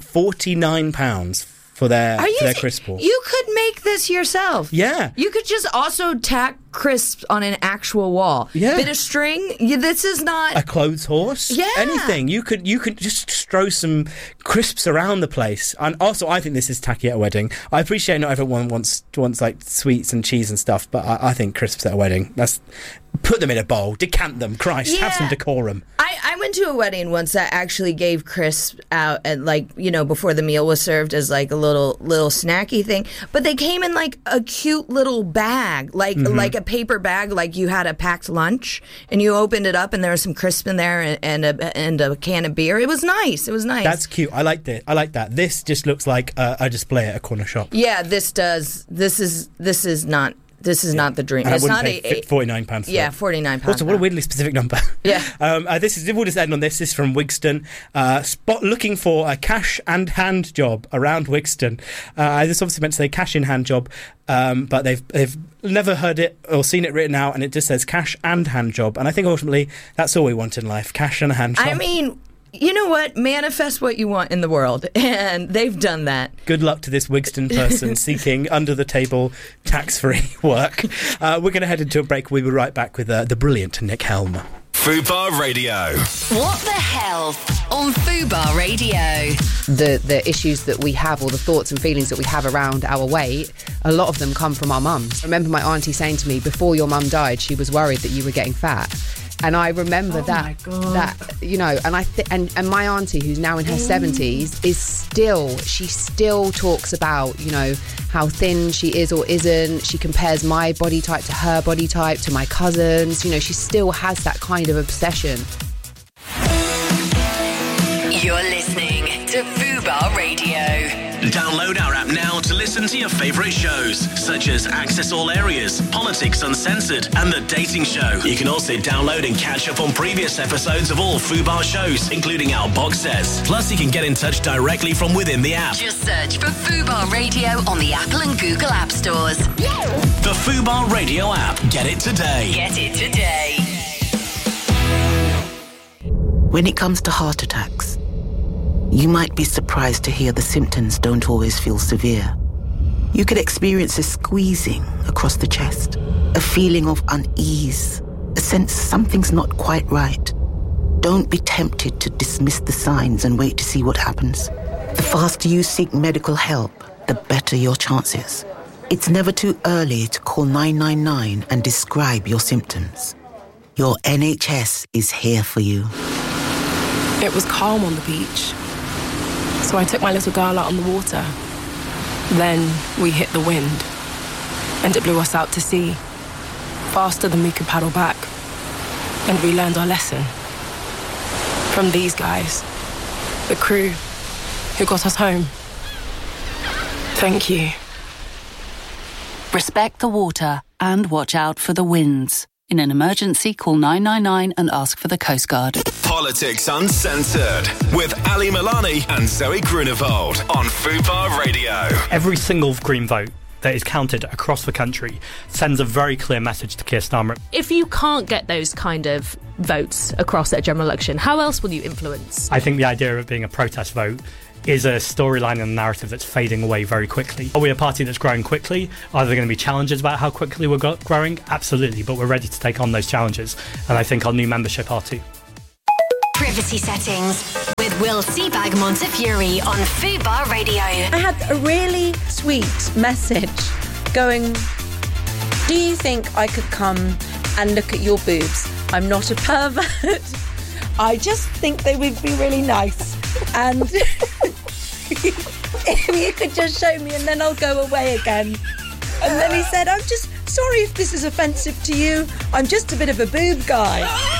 Speaker 2: £49 for their crisp ball.
Speaker 1: You could make this yourself.
Speaker 2: Yeah.
Speaker 1: You could just also tack crisps on an actual wall.
Speaker 2: Yeah.
Speaker 1: Bit of string. This is not
Speaker 2: a clothes horse.
Speaker 1: Yeah.
Speaker 2: Anything. You could just throw some crisps around the place. And also, I think this is tacky at a wedding. I appreciate not everyone wants like sweets and cheese and stuff, but I think crisps at a wedding. Put them in a bowl, decant them. Christ, have some decorum.
Speaker 1: I went to a wedding once that actually gave crisps out at before the meal was served as like a little snacky thing. But they came in like a cute little bag, like a paper bag, like you had a packed lunch, and you opened it up and there was some crisp in there and a can of beer. It was nice.
Speaker 2: That's cute. I liked it. I like that. This just looks like a display at a corner shop.
Speaker 1: Yeah, this does. This is not. This is not the dream.
Speaker 2: And
Speaker 1: it's
Speaker 2: I wouldn't
Speaker 1: not
Speaker 2: pay £49 for
Speaker 1: Yeah,
Speaker 2: it.
Speaker 1: £49.
Speaker 2: Also, what a weirdly specific number.
Speaker 1: Yeah.
Speaker 2: We'll just end on this. This is from Wigston. Looking for a cash and hand job around Wigston. This obviously meant to say cash in hand job, but they've never heard it or seen it written out, and it just says cash and hand job. And I think ultimately that's all we want in life: cash and a hand job.
Speaker 1: I mean, you know what? Manifest what you want in the world, and they've done that.
Speaker 2: Good luck to this Wigston person seeking under-the-table, tax-free work. We're going to head into a break. We'll be right back with the brilliant Nick Helm.
Speaker 3: Fubar Radio.
Speaker 6: What the hell on Fubar Radio?
Speaker 13: The issues that we have, or the thoughts and feelings that we have around our weight, a lot of them come from our mums. I remember my auntie saying to me, before your mum died, she was worried that you were getting fat. And I remember that, and my auntie, who's now in her 70s, she still talks about, how thin she is or isn't. She compares my body type to her body type, to my cousins. She still has that kind of obsession.
Speaker 6: You're listening to Fubar Radio.
Speaker 7: Download our app now to listen to your favourite shows, such as Access All Areas, Politics Uncensored, and The Dating Show. You can also download and catch up on previous episodes of all Fubar shows, including our box sets. Plus, you can get in touch directly from within the app.
Speaker 6: Just search for Fubar Radio on the Apple and Google App Stores.
Speaker 7: The Fubar Radio app. Get it today.
Speaker 6: Get it today.
Speaker 16: When it comes to heart attacks, you might be surprised to hear the symptoms don't always feel severe. You could experience a squeezing across the chest, a feeling of unease, a sense something's not quite right. Don't be tempted to dismiss the signs and wait to see what happens. The faster you seek medical help, the better your chances. It's never too early to call 999 and describe your symptoms. Your NHS is here for you.
Speaker 17: It was calm on the beach, so I took my little girl out on the water. Then we hit the wind, and it blew us out to sea, faster than we could paddle back. And we learned our lesson from these guys, the crew who got us home. Thank you.
Speaker 6: Respect the water.
Speaker 18: And watch out for the winds. In an emergency, call 999 and ask for the Coast Guard.
Speaker 3: Politics Uncensored with Ali Milani and Zoe Grunewald on Fubar Radio.
Speaker 19: Every single Green vote that is counted across the country sends a very clear message to Keir Starmer.
Speaker 20: If you can't get those kind of votes across at a general election, how else will you influence?
Speaker 19: I think the idea of it being a protest vote is a storyline and a narrative that's fading away very quickly. Are we a party that's growing quickly? Are there going to be challenges about how quickly we're growing? Absolutely, but we're ready to take on those challenges, and I think our new membership are too.
Speaker 6: Privacy Settings with Will Seabag Montefiore on Fubar Radio.
Speaker 21: I had a really sweet message going, do you think I could come and look at your boobs? I'm not a pervert. I just think they would be really nice. And if you could just show me and then I'll go away again. And then he said, I'm just sorry if this is offensive to you. I'm just a bit of a boob guy.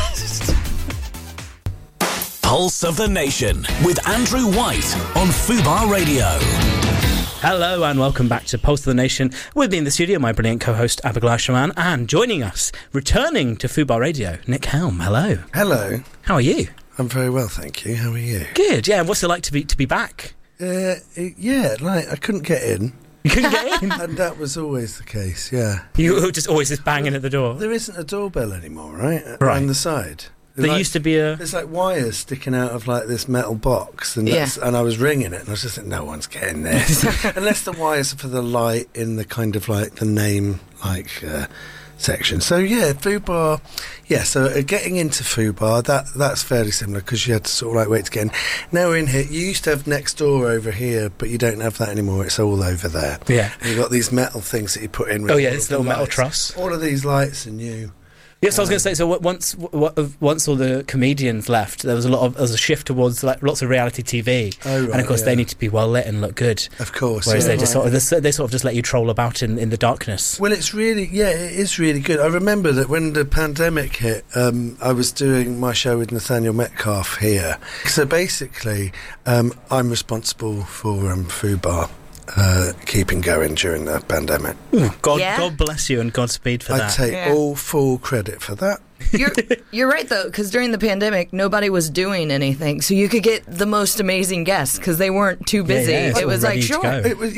Speaker 7: Pulse of the Nation with Andrew White on Fubar Radio.
Speaker 2: Hello and welcome back to Pulse of the Nation. With me in the studio, my brilliant co-host Abigail Shaman, and joining us, returning to Fubar Radio, Nick Helm. Hello.
Speaker 22: Hello.
Speaker 2: How are you?
Speaker 22: I'm very well, thank you. How are you?
Speaker 2: Good. Yeah. What's it like to be back?
Speaker 22: Yeah. Like I couldn't get in.
Speaker 2: You couldn't get in,
Speaker 22: and that was always the case. Yeah.
Speaker 2: You were just always banging at the door.
Speaker 22: There isn't a doorbell anymore, right?
Speaker 2: Right.
Speaker 22: On the side.
Speaker 2: There used to be a...
Speaker 22: There's like wires sticking out of like this metal box, and and I was ringing it, and I was just like, no one's getting this. Unless the wires are for the light in the kind of like the name section. So yeah, Fubar, so getting into Fubar, that's fairly similar because you had to sort of like wait to get in. Now we're in here. You used to have next door over here, but you don't have that anymore. It's all over there.
Speaker 2: Yeah.
Speaker 22: And you've got these metal things that you put in.
Speaker 2: Oh yeah, this little metal truss.
Speaker 22: All of these lights are new.
Speaker 2: Yes, I was going to say. So once all the comedians left, there was a shift towards like lots of reality TV, and of course they need to be well lit and look good.
Speaker 22: Of course,
Speaker 2: whereas they just sort of just let you troll about in the darkness.
Speaker 22: Well, it is really good. I remember that when the pandemic hit, I was doing my show with Nathaniel Metcalf here. So basically, I'm responsible for Fubar. Keeping going during the pandemic.
Speaker 2: God bless you and Godspeed for that.
Speaker 22: I take all full credit for that.
Speaker 1: You're right though, because during the pandemic nobody was doing anything, so you could get the most amazing guests because they weren't too busy. It was like
Speaker 22: It was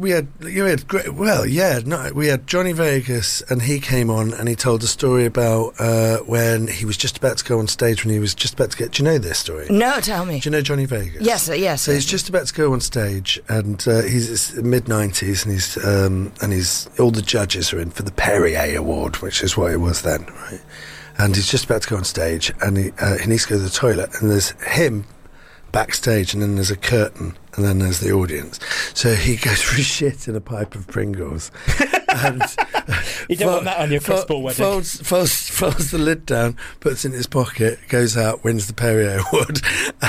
Speaker 22: we had Johnny Vegas, and he came on and he told a story about when he was just about to go on stage, when he was just about to get. Do you know this story?
Speaker 1: No, tell me.
Speaker 22: Do you know Johnny Vegas?
Speaker 1: Yes.
Speaker 22: So he's just about to go on stage, and he's mid-90s, and he's all the judges are in for the Perrier Award, which is what it was then, right? And he's just about to go on stage, and he needs to go to the toilet, and there's him backstage, and then there's a curtain, and then there's the audience. So he goes for shit in a pipe of Pringles. And
Speaker 2: you don't want that on your crystal wedding.
Speaker 22: Folds the lid down, puts it in his pocket, goes out, wins the Perrier Award.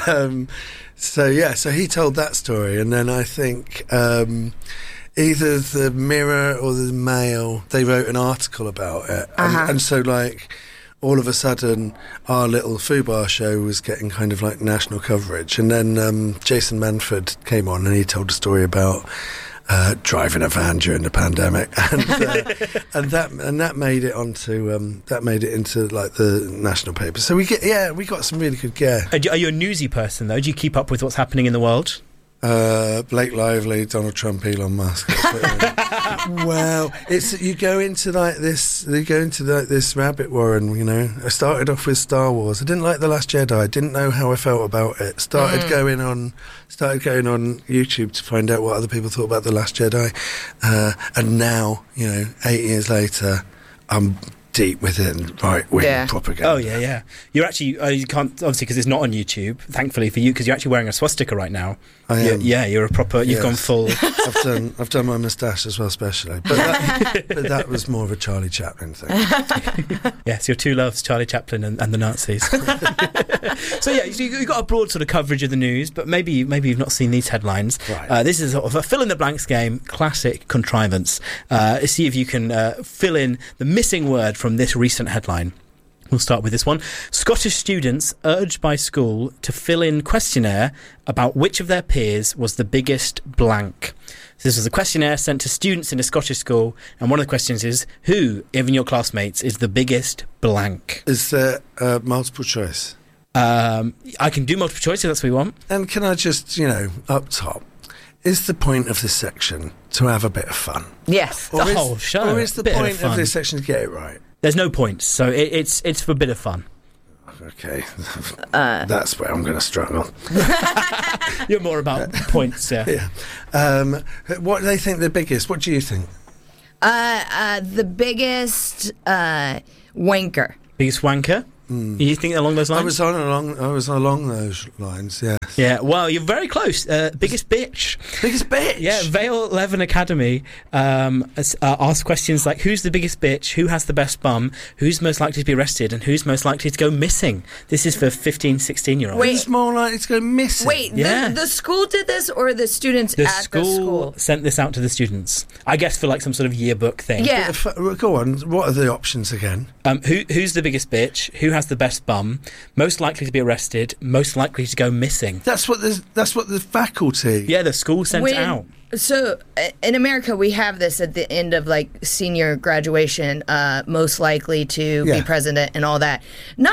Speaker 22: So he told that story, and then I think... either the Mirror or the Mail, they wrote an article about it. And so, like, all of a sudden, our little Fubar show was getting kind of like national coverage. And then Jason Manford came on and he told a story about driving a van during the pandemic. And that made it into like the national paper. So we got some really good gear.
Speaker 2: Are you a newsy person, though? Do you keep up with what's happening in the world?
Speaker 22: Blake Lively, Donald Trump, Elon Musk. Well, you go into this rabbit warren. You know, I started off with Star Wars. I didn't like The Last Jedi. I didn't know how I felt about it. Started going on YouTube to find out what other people thought about The Last Jedi, and now 8 years later, I'm deep within right-wing propaganda.
Speaker 2: Oh yeah. You're actually you can't, obviously, because it's not on YouTube. Thankfully for you, because you're actually wearing a swastika right now.
Speaker 22: I am.
Speaker 2: Yeah, you're a proper. You've gone full.
Speaker 22: I've done my moustache as well, especially. But that was more of a Charlie Chaplin thing.
Speaker 2: Yes, your two loves, Charlie Chaplin and the Nazis. So yeah, you've got a broad sort of coverage of the news, but maybe you've not seen these headlines.
Speaker 22: Right.
Speaker 2: This is sort of a fill in the blanks game, classic contrivance. See if you can fill in the missing word from this recent headline. We'll start with this one. Scottish students urged by school to fill in questionnaire about which of their peers was the biggest blank. So this was a questionnaire sent to students in a Scottish school, and one of the questions is, who, even your classmates, is the biggest blank?
Speaker 22: Is there multiple choice?
Speaker 2: I can do multiple choice if that's what you want.
Speaker 22: And can I just, up top, is the point of this section to have a bit of fun?
Speaker 1: Yes.
Speaker 22: Or
Speaker 2: Or
Speaker 22: is the point of this section to get it right?
Speaker 2: There's no points, so it's for a bit of fun.
Speaker 22: Okay, that's where I'm going to struggle.
Speaker 2: You're more about points, yeah.
Speaker 22: What do they think the biggest? What do you think?
Speaker 1: The biggest wanker.
Speaker 2: Biggest wanker? You think along those lines?
Speaker 22: I was along those lines, yes.
Speaker 2: Yeah, well, you're very close. Biggest bitch.
Speaker 22: Biggest bitch?
Speaker 2: Yeah, Vale 11 Academy asked questions like, who's the biggest bitch, who has the best bum, who's most likely to be arrested, and who's most likely to go missing? This is for 15, 16-year-olds.
Speaker 22: Who's more likely to go missing?
Speaker 1: Wait, the school did this, or the students
Speaker 2: the
Speaker 1: at
Speaker 2: school
Speaker 1: the school?
Speaker 2: Sent this out to the students. I guess for like some sort of yearbook thing.
Speaker 1: Yeah.
Speaker 22: Go on, what are the options again?
Speaker 2: Who's the biggest bitch, who has the best bum, most likely to be arrested, most likely to go missing.
Speaker 22: That's what the faculty.
Speaker 2: Yeah, the school sent it out.
Speaker 1: So in America, we have this at the end of like senior graduation, most likely to be president and all that.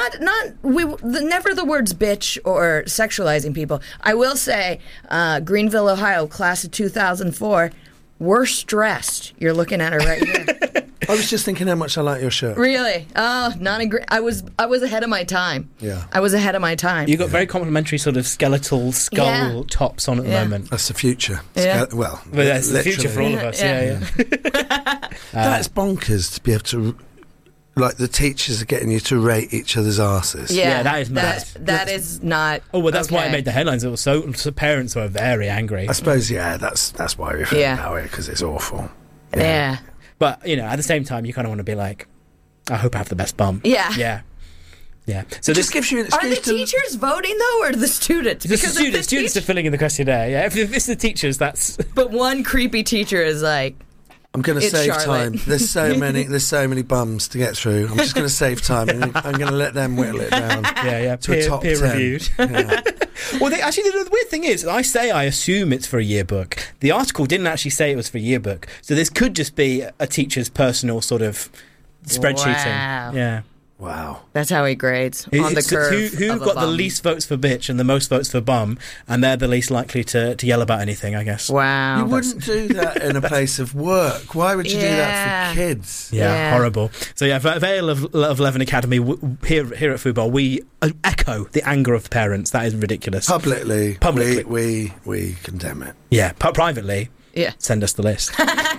Speaker 1: Never the words bitch or sexualizing people. I will say, Greenville, Ohio, class of 2004, we're stressed. You're looking at her right here.
Speaker 22: I was just thinking how much I like your shirt.
Speaker 1: Really? Oh, not agree. I was ahead of my time.
Speaker 22: Yeah.
Speaker 1: I was ahead of my time.
Speaker 2: You got very complimentary sort of skeletal skull tops on at the moment.
Speaker 22: That's the future.
Speaker 1: Yeah.
Speaker 22: Well,
Speaker 2: that's the future for all of us. Yeah.
Speaker 22: That's bonkers to be able to. Like the teachers are getting you to rate each other's asses.
Speaker 1: Yeah,
Speaker 2: that is mad.
Speaker 1: That is not.
Speaker 2: Oh well, that's
Speaker 1: okay.
Speaker 2: why it made the headlines. It was so parents were very angry.
Speaker 22: I suppose, that's why we feel about it, because it's awful.
Speaker 1: Yeah.
Speaker 2: But at the same time, you kind of want to be like, I hope I have the best bum.
Speaker 1: Yeah.
Speaker 2: Yeah. So
Speaker 22: this gives you an excuse.
Speaker 1: Are the teachers voting though, or the students?
Speaker 2: Because the students are filling in the questionnaire. Yeah. If it's the teachers, that's.
Speaker 1: But one creepy teacher is like.
Speaker 22: I'm going to save
Speaker 1: Charlotte.
Speaker 22: time. There's so many bums to get through. I'm just going to save time, and I'm going to let them whittle it down. To a top
Speaker 2: peer
Speaker 22: 10.
Speaker 2: reviewed. Yeah. Well, the weird thing is, I assume it's for a yearbook. The article didn't actually say it was for a yearbook, so this could just be a teacher's personal sort of spreadsheeting.
Speaker 1: Wow.
Speaker 2: Yeah.
Speaker 22: Wow.
Speaker 1: That's how he grades on the curve.
Speaker 2: Who got the least votes for bitch and the most votes for bum, and they're the least likely to yell about anything, I guess.
Speaker 1: Wow.
Speaker 22: You wouldn't do that in a place of work. Why would you do that for kids?
Speaker 2: Yeah, horrible. So yeah, Vale of 11 Academy, here at Football, we echo the anger of the parents. That is ridiculous.
Speaker 22: Publicly. We condemn it.
Speaker 2: Yeah, privately.
Speaker 1: Yeah.
Speaker 2: Send us the list.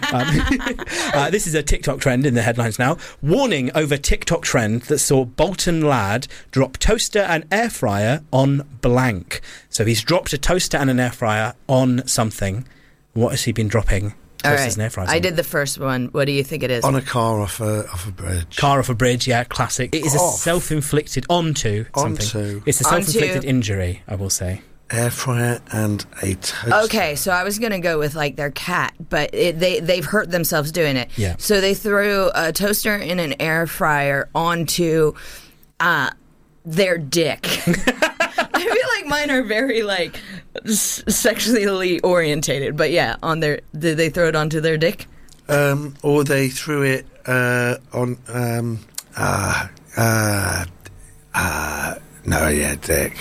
Speaker 2: This is a TikTok trend in the headlines now. Warning over TikTok trend that saw Bolton lad drop toaster and air fryer on blank. So he's dropped a toaster and an air fryer on something. What has he been dropping? Toasters and air fryers.
Speaker 1: I did the first one. What do you think it is?
Speaker 22: On a car off a bridge.
Speaker 2: Car off a bridge, yeah, classic. It is a self-inflicted onto something. It's a self-inflicted injury, I will say.
Speaker 22: Air fryer and a toaster.
Speaker 1: Okay, so I was going to go with like their cat, but they've hurt themselves doing it.
Speaker 2: Yeah.
Speaker 1: So they threw a toaster and an air fryer onto their dick. I feel like mine are very like sexually orientated, but yeah, did they throw it onto their dick?
Speaker 22: Or they threw it dick.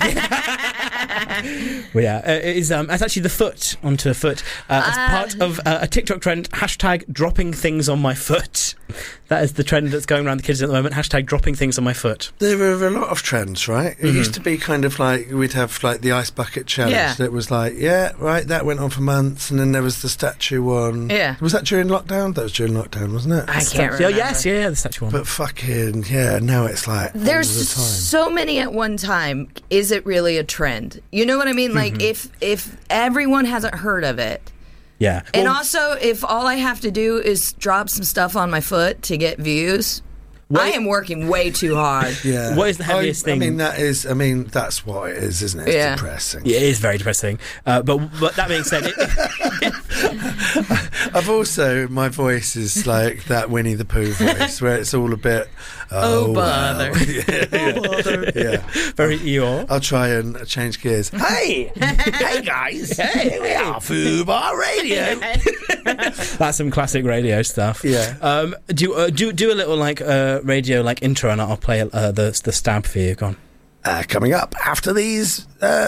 Speaker 2: Well, yeah, it's actually the foot onto a foot as part of a TikTok trend, hashtag dropping things on my foot. That is the trend that's going around the kids at the moment, hashtag dropping things on my foot.
Speaker 22: There were a lot of trends, right? It used to be kind of like, we'd have like the ice bucket challenge that was like, that went on for months, and then there was the statue one.
Speaker 1: Yeah.
Speaker 22: Was that during lockdown? That was during lockdown, wasn't it?
Speaker 1: I can't remember.
Speaker 2: Yes, the statue one.
Speaker 22: But fucking, now it's like
Speaker 1: there's
Speaker 22: all the time.
Speaker 1: so many at one time. Is it really a trend? You know what I mean? Like if everyone hasn't heard of it.
Speaker 2: Yeah.
Speaker 1: And also, if all I have to do is drop some stuff on my foot to get views, I am working way too hard.
Speaker 22: Yeah.
Speaker 2: What is the heaviest thing?
Speaker 22: That's what it is, isn't it? It's depressing.
Speaker 2: Yeah, it is very depressing. But that being said,
Speaker 22: I've also, my voice is like that Winnie the Pooh voice, where it's all a bit,
Speaker 1: oh bother.
Speaker 22: Wow. Yeah. Yeah.
Speaker 2: Very Eeyore.
Speaker 22: I'll try and change gears. Hey! Hey, guys! Hey, we are Fubar Radio!
Speaker 2: That's some classic radio stuff.
Speaker 22: Yeah.
Speaker 2: Do a little like radio like intro, and I'll play the stab for you. Go on.
Speaker 22: Coming up after these.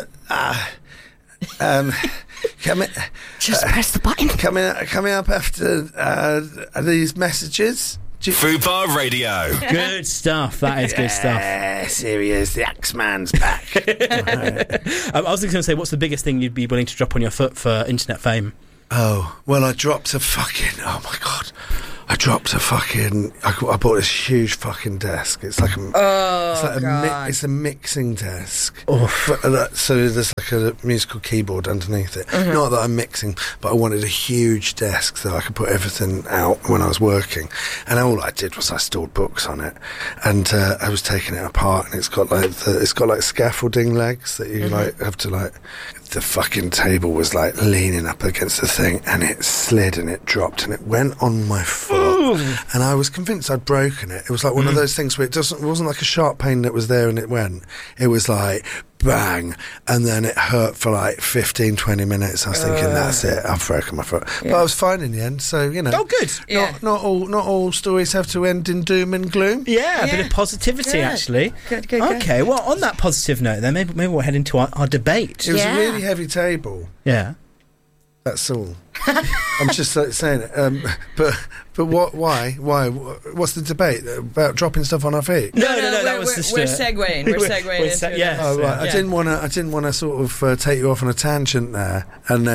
Speaker 1: Just press the button.
Speaker 22: Coming up after these messages.
Speaker 3: Fubar Radio.
Speaker 2: Good stuff. That is good stuff.
Speaker 22: Yes, here he is. The Axeman's back.
Speaker 2: I was going to say, what's the biggest thing you'd be willing to drop on your foot for internet fame?
Speaker 22: Oh, well, I dropped a fucking... Oh, my God. I bought this huge fucking desk. It's like it's a mixing desk. So there's like a musical keyboard underneath it.
Speaker 1: Mm-hmm.
Speaker 22: Not that I'm mixing, but I wanted a huge desk so I could put everything out when I was working. And all I did was I stored books on it, and I was taking it apart, and it's got like scaffolding legs that you like have to like. The fucking table was like leaning up against the thing, and it slid and it dropped and it went on my foot. And I was convinced I'd broken it. It was like one of those things where it wasn't like a sharp pain that was there and it went. It was like bang, and then it hurt for like 15-20 minutes. I was thinking, that's it, I've broken my foot. But I was fine in the end, so you know.
Speaker 2: Oh, good.
Speaker 22: Not all stories have to end in doom and gloom.
Speaker 2: Yeah, a bit of positivity, actually.
Speaker 1: Good.
Speaker 2: Okay, well, on that positive note, then maybe we'll head into our debate.
Speaker 22: It was a really heavy table.
Speaker 2: Yeah.
Speaker 22: That's all. I'm just like, saying it. But what? Why? What's the debate about dropping stuff on our feet?
Speaker 2: No. That was just.
Speaker 1: We're segueing. We're segueing into
Speaker 2: yes.
Speaker 22: Oh, right.
Speaker 1: Yeah.
Speaker 22: I didn't want to sort of take you off on a tangent there, and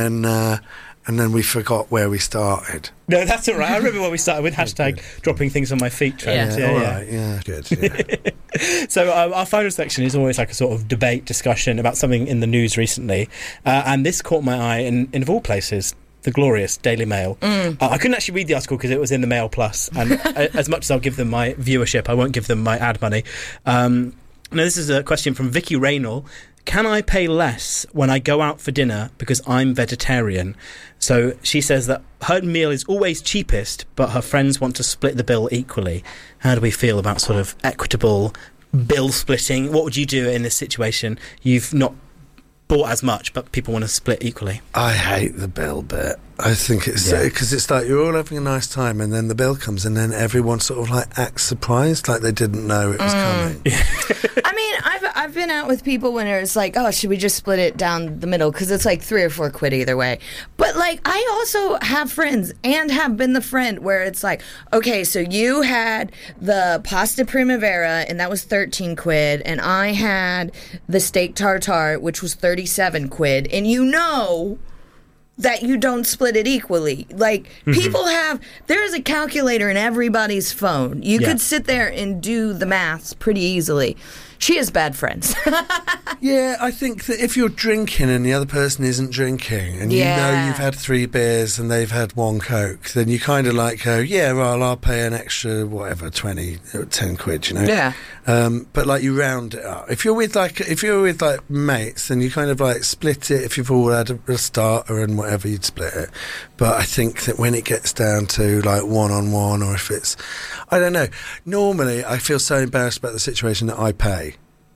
Speaker 22: then we forgot where we started.
Speaker 2: No, that's all right. I remember when we started with hashtag dropping things on my feet trends.
Speaker 22: Yeah, all right. Yeah, good. Yeah.
Speaker 2: So our final section is always like a sort of debate discussion about something in the news recently, and this caught my eye in of all places, the glorious Daily Mail. I couldn't actually read the article because it was in the Mail Plus, and as much as I'll give them my viewership, I won't give them my ad money. Now, this is a question from Vicky Raynall. Can I pay less when I go out for dinner because I'm vegetarian? So she says that her meal is always cheapest, but her friends want to split the bill equally. How do we feel about sort of equitable bill splitting? What would you do in this situation? You've not bought as much, but people want to split equally.
Speaker 22: I hate the bill bit. I think it's because it's like you're all having a nice time, and then the bill comes, and then everyone sort of like acts surprised, like they didn't know it was coming.
Speaker 1: I mean, I've been out with people when it's like, oh, should we just split it down the middle? Because it's like $3 or $4 either way. But like, I also have friends and have been the friend where it's like, okay, so you had the pasta primavera and that was 13 quid, and I had the steak tartare, which was 37 quid, and you know that you don't split it equally. Like, people there is a calculator in everybody's phone. You could sit there and do the maths pretty easily. She has bad friends.
Speaker 22: Yeah, I think that if you're drinking and the other person isn't drinking, and you know you've had 3 beers and they've had 1 Coke, then you kind of like go, yeah, well, I'll pay an extra, whatever, 10 quid, you know?
Speaker 1: Yeah.
Speaker 22: But like you round it up. If you're with like mates, then you kind of like split it. If you've all had a starter and whatever, you'd split it. But I think that when it gets down to like one-on-one, or if it's, I don't know. Normally, I feel so embarrassed about the situation that I pay.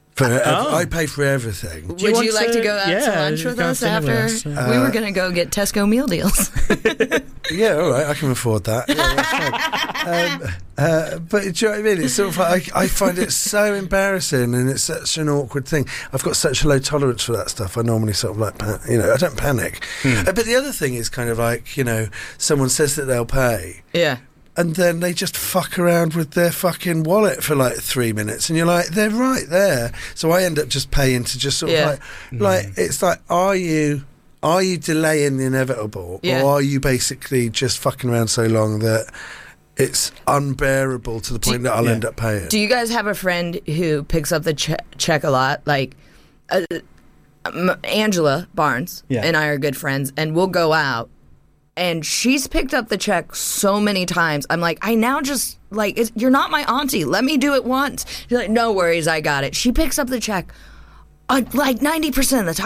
Speaker 22: I pay for everything.
Speaker 1: Would you like to go out to lunch with us after? We were going to go get Tesco meal deals.
Speaker 22: Yeah, all right, I can afford that. Yeah, that's fine. But do you know what I mean? It's sort of like, I find it so embarrassing, and it's such an awkward thing. I've got such a low tolerance for that stuff. I normally sort of like, I don't panic. But the other thing is kind of like, someone says that they'll pay.
Speaker 1: Yeah.
Speaker 22: And then they just fuck around with their fucking wallet for like 3 minutes, and you're like, they're right there. So I end up just paying to just sort of like it's like, are you delaying the inevitable, or are you basically just fucking around so long that it's unbearable to the point that I'll end up paying?
Speaker 1: Do you guys have a friend who picks up the check a lot? Like Angela Barnes and I are good friends, and we'll go out. And she's picked up the check so many times. I'm like, I now just, like, you're not my auntie. Let me do it once. She's like, no worries, I got it. She picks up the check, like, 90% of the time.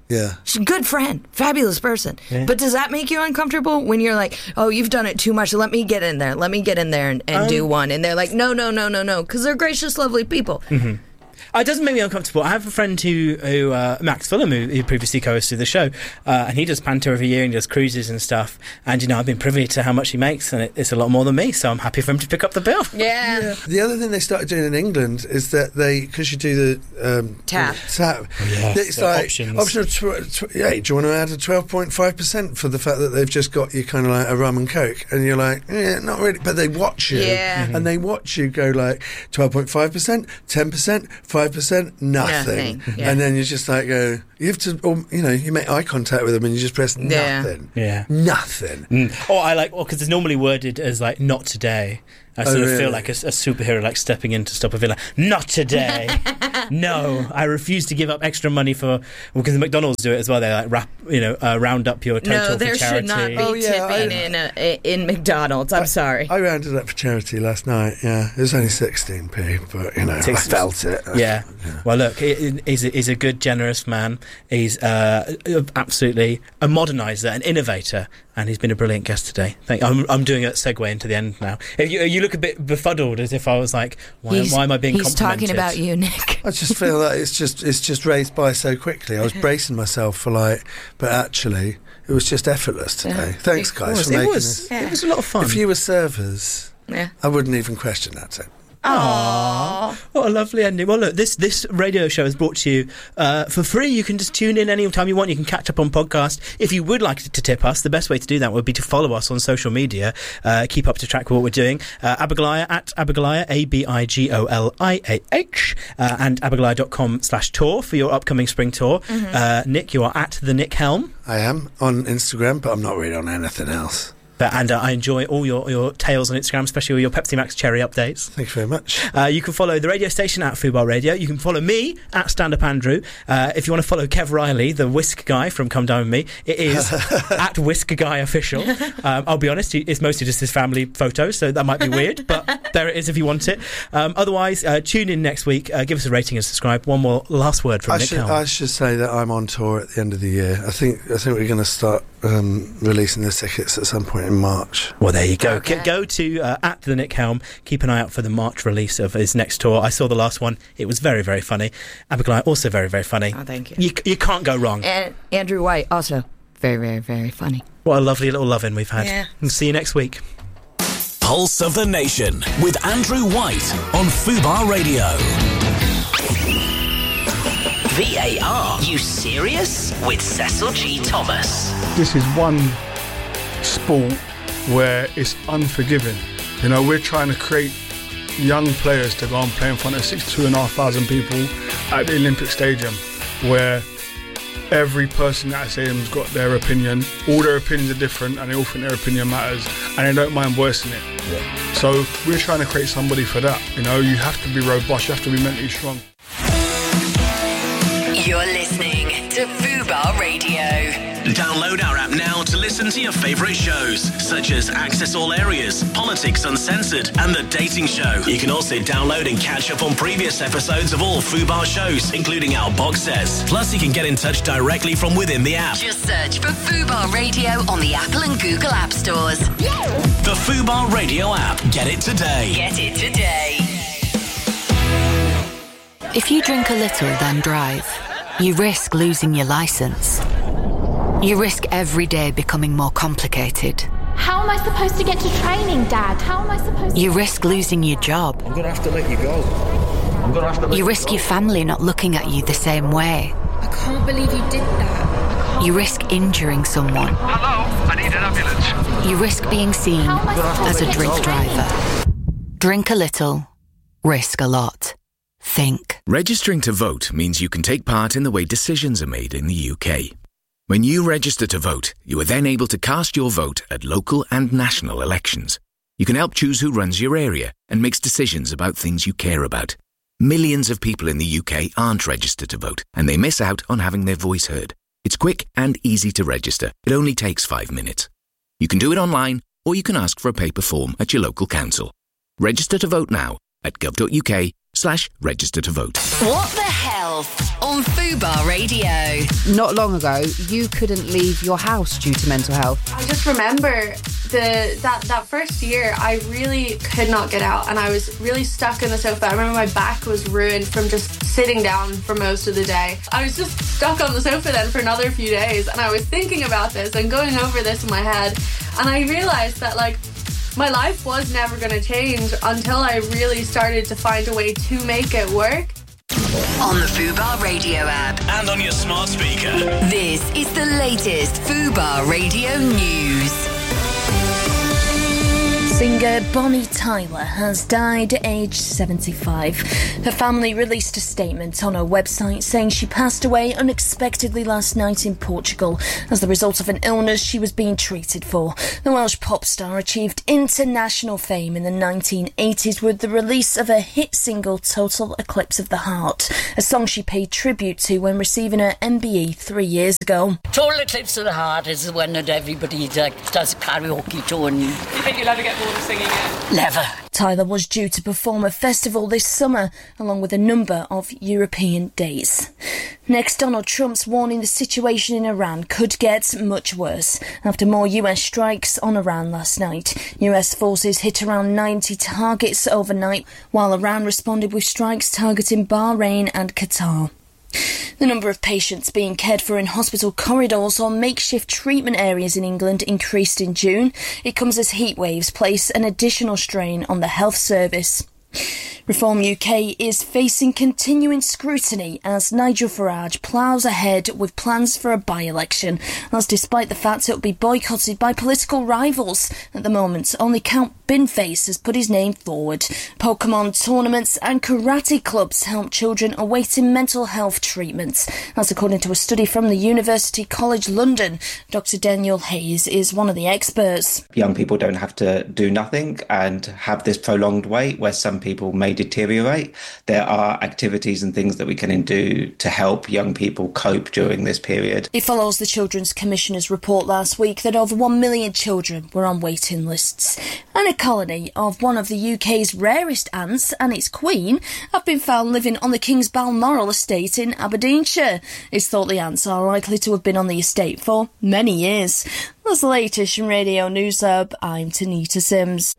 Speaker 22: Yeah.
Speaker 1: She's a good friend, fabulous person.
Speaker 22: Yeah.
Speaker 1: But does that make you uncomfortable when you're like, oh, you've done it too much, let me get in there and do one? And they're like, no, because they're gracious, lovely people.
Speaker 2: Mm-hmm. It doesn't make me uncomfortable. I have a friend who Max Fulham, who previously co-hosted the show, and he does Panto every year and does cruises and stuff. And, I've been privy to how much he makes, and it's a lot more than me, so I'm happy for him to pick up the bill.
Speaker 1: Yeah.
Speaker 22: The other thing they started doing in England is that because you do the
Speaker 1: tap.
Speaker 22: It's like optional. Do you want to add a 12.5% for the fact that they've just got you kind of like a rum and coke, and you're like, yeah, not really, but they watch you, and they watch you go like 12.5%, 10%, 5%, nothing.
Speaker 1: Yeah.
Speaker 22: And then you just like go, you have to, you make eye contact with them and you just press nothing.
Speaker 2: Yeah.
Speaker 22: Nothing.
Speaker 2: Or I like, because it's normally worded as like, not today. I sort of feel like a superhero like stepping in to stop a villain. Not today. No, I refuse to give up extra money because the McDonald's do it as well. They like round up your total for charity.
Speaker 1: No, there should not be tipping in McDonald's. I'm sorry.
Speaker 22: I rounded up for charity last night. Yeah, it was only 16p, but I felt it.
Speaker 2: Yeah. Well, look, he's a good, generous man. He's absolutely a moderniser, an innovator, and he's been a brilliant guest today. I'm doing a segue into the end now. You look a bit befuddled, as if I was like, why am I being complimented?
Speaker 1: He's talking about you, Nick.
Speaker 22: I just feel like it's just raced by so quickly. I was bracing myself for but actually, it was just effortless today. Thanks, guys, for making this.
Speaker 2: It was a lot of fun.
Speaker 22: If you were servers, I wouldn't even question that.
Speaker 2: Aww. What a lovely ending. Well, look, this radio show is brought to you for free. You can just tune in any time you want. You can catch up on podcast. If you would like to tip us, the best way to do that would be to follow us on social media. Keep up to track with what we're doing. Abigoliah at Abigoliah, Abigoliah, and abigoliah.com/tour for your upcoming spring tour.
Speaker 1: Mm-hmm.
Speaker 2: Nick, you are at the Nick Helm.
Speaker 22: I am on Instagram, but I'm not really on anything else.
Speaker 2: And I enjoy all your tales on Instagram, especially all your Pepsi Max Cherry updates.
Speaker 22: Thank you very much.
Speaker 2: You can follow the radio station at Fubar Radio. You can follow me at Stand Up Andrew. If you want to follow Kev Riley, the whisk guy from Come Down With Me, it is at Whisk Guy Official. I'll be honest, it's mostly just his family photos, so that might be weird, but there it is if you want it. Otherwise, tune in next week. Give us a rating and subscribe. One more last word from Nick Helm.
Speaker 22: I should say that I'm on tour at the end of the year. I think we're going to start releasing the tickets at some point in March.
Speaker 2: Well, there you go. Okay. Go to at the Nick Helm. Keep an eye out for the March release of his next tour. I saw the last one. It was very, very funny. Abigoliah, also very, very funny.
Speaker 1: Oh, thank you.
Speaker 2: You can't go wrong.
Speaker 1: And Andrew White, also very, very, very funny.
Speaker 2: What a lovely little loving we've had.
Speaker 1: Yeah.
Speaker 2: And see you next week.
Speaker 7: Pulse of the Nation with Andrew White on Fubar Radio.
Speaker 4: VAR, you serious? With Cecil G. Thomas.
Speaker 5: This is one sport where it's unforgiving. We're trying to create young players to go and play in front of 62,500 people at the Olympic Stadium, where every person at that stadium's got their opinion. All their opinions are different, and they all think their opinion matters, and they don't mind voicing it. Yeah. So we're trying to create somebody for that. You have to be robust. You have to be mentally strong.
Speaker 6: You're listening to Fubar Radio.
Speaker 7: Download our app now to listen to your favourite shows, such as Access All Areas, Politics Uncensored, and The Dating Show. You can also download and catch up on previous episodes of all Fubar shows, including our box sets. Plus, you can get in touch directly from within the app.
Speaker 6: Just search for Fubar Radio on the Apple and Google App Stores.
Speaker 7: The Fubar Radio app. Get it today.
Speaker 6: Get it today.
Speaker 9: If you drink a little, then drive, you risk losing your licence. You risk every day becoming more complicated.
Speaker 23: How am I supposed to get to training, Dad? How am I supposed to...
Speaker 9: You risk losing your job.
Speaker 24: I'm going to have to let you go.
Speaker 9: You risk your family not looking at you the same way.
Speaker 23: I can't believe you did that.
Speaker 9: You risk injuring someone.
Speaker 24: Hello, I need an ambulance.
Speaker 9: You risk being seen as a drink driver. Drink a little, risk a lot. Think.
Speaker 25: Registering to vote means you can take part in the way decisions are made in the UK. When you register to vote, you are then able to cast your vote at local and national elections. You can help choose who runs your area and makes decisions about things you care about. Millions of people in the UK aren't registered to vote, and they miss out on having their voice heard. It's quick and easy to register. It only takes 5 minutes. You can do it online, or you can ask for a paper form at your local council. Register to vote now at gov.uk/register to vote.
Speaker 6: What the hell Health on Fubar Radio.
Speaker 13: Not long ago, you couldn't leave your house due to mental health.
Speaker 8: I just remember that first year, I really could not get out, and I was really stuck in the sofa. I remember my back was ruined from just sitting down for most of the day. I was just stuck on the sofa then for another few days, and I was thinking about this and going over this in my head, and I realised that, like, my life was never going to change until I really started to find a way to make it work.
Speaker 6: On the Fubar Radio app.
Speaker 7: And on your smart speaker.
Speaker 6: This is the latest Fubar Radio news.
Speaker 10: Singer Bonnie Tyler has died at age 75. Her family released a statement on her website saying she passed away unexpectedly last night in Portugal as the result of an illness she was being treated for. The Welsh pop star achieved international fame in the 1980s with the release of her hit single Total Eclipse of the Heart, a song she paid tribute to when receiving her MBE 3 years ago.
Speaker 11: Total Eclipse of the Heart is the one that everybody does karaoke to. And
Speaker 17: do you think you'll ever get bored of singing it?
Speaker 11: Never.
Speaker 10: Tyler was due to perform a festival this summer, along with a number of European dates. Next, Donald Trump's warning the situation in Iran could get much worse after more US strikes on Iran last night. US forces hit around 90 targets overnight, while Iran responded with strikes targeting Bahrain and Qatar. The number of patients being cared for in hospital corridors or makeshift treatment areas in England increased in June. It comes as heat waves place an additional strain on the health service. Reform UK is facing continuing scrutiny as Nigel Farage ploughs ahead with plans for a by-election. That's despite the fact it will be boycotted by political rivals. At the moment, only Count Binface has put his name forward. Pokemon tournaments and karate clubs help children awaiting mental health treatments. That's according to a study from the University College London. Dr. Daniel Hayes is one of the experts.
Speaker 12: Young people don't have to do nothing and have this prolonged wait where some people may deteriorate. There are activities and things that we can do to help young people cope during this period.
Speaker 10: It follows the Children's Commissioner's report last week that over 1 million children were on waiting lists. And a colony of one of the UK's rarest ants and its queen have been found living on the King's Balmoral estate in Aberdeenshire. It's thought the ants are likely to have been on the estate for many years. That's the latest from Radio News Hub. I'm Tanita Sims.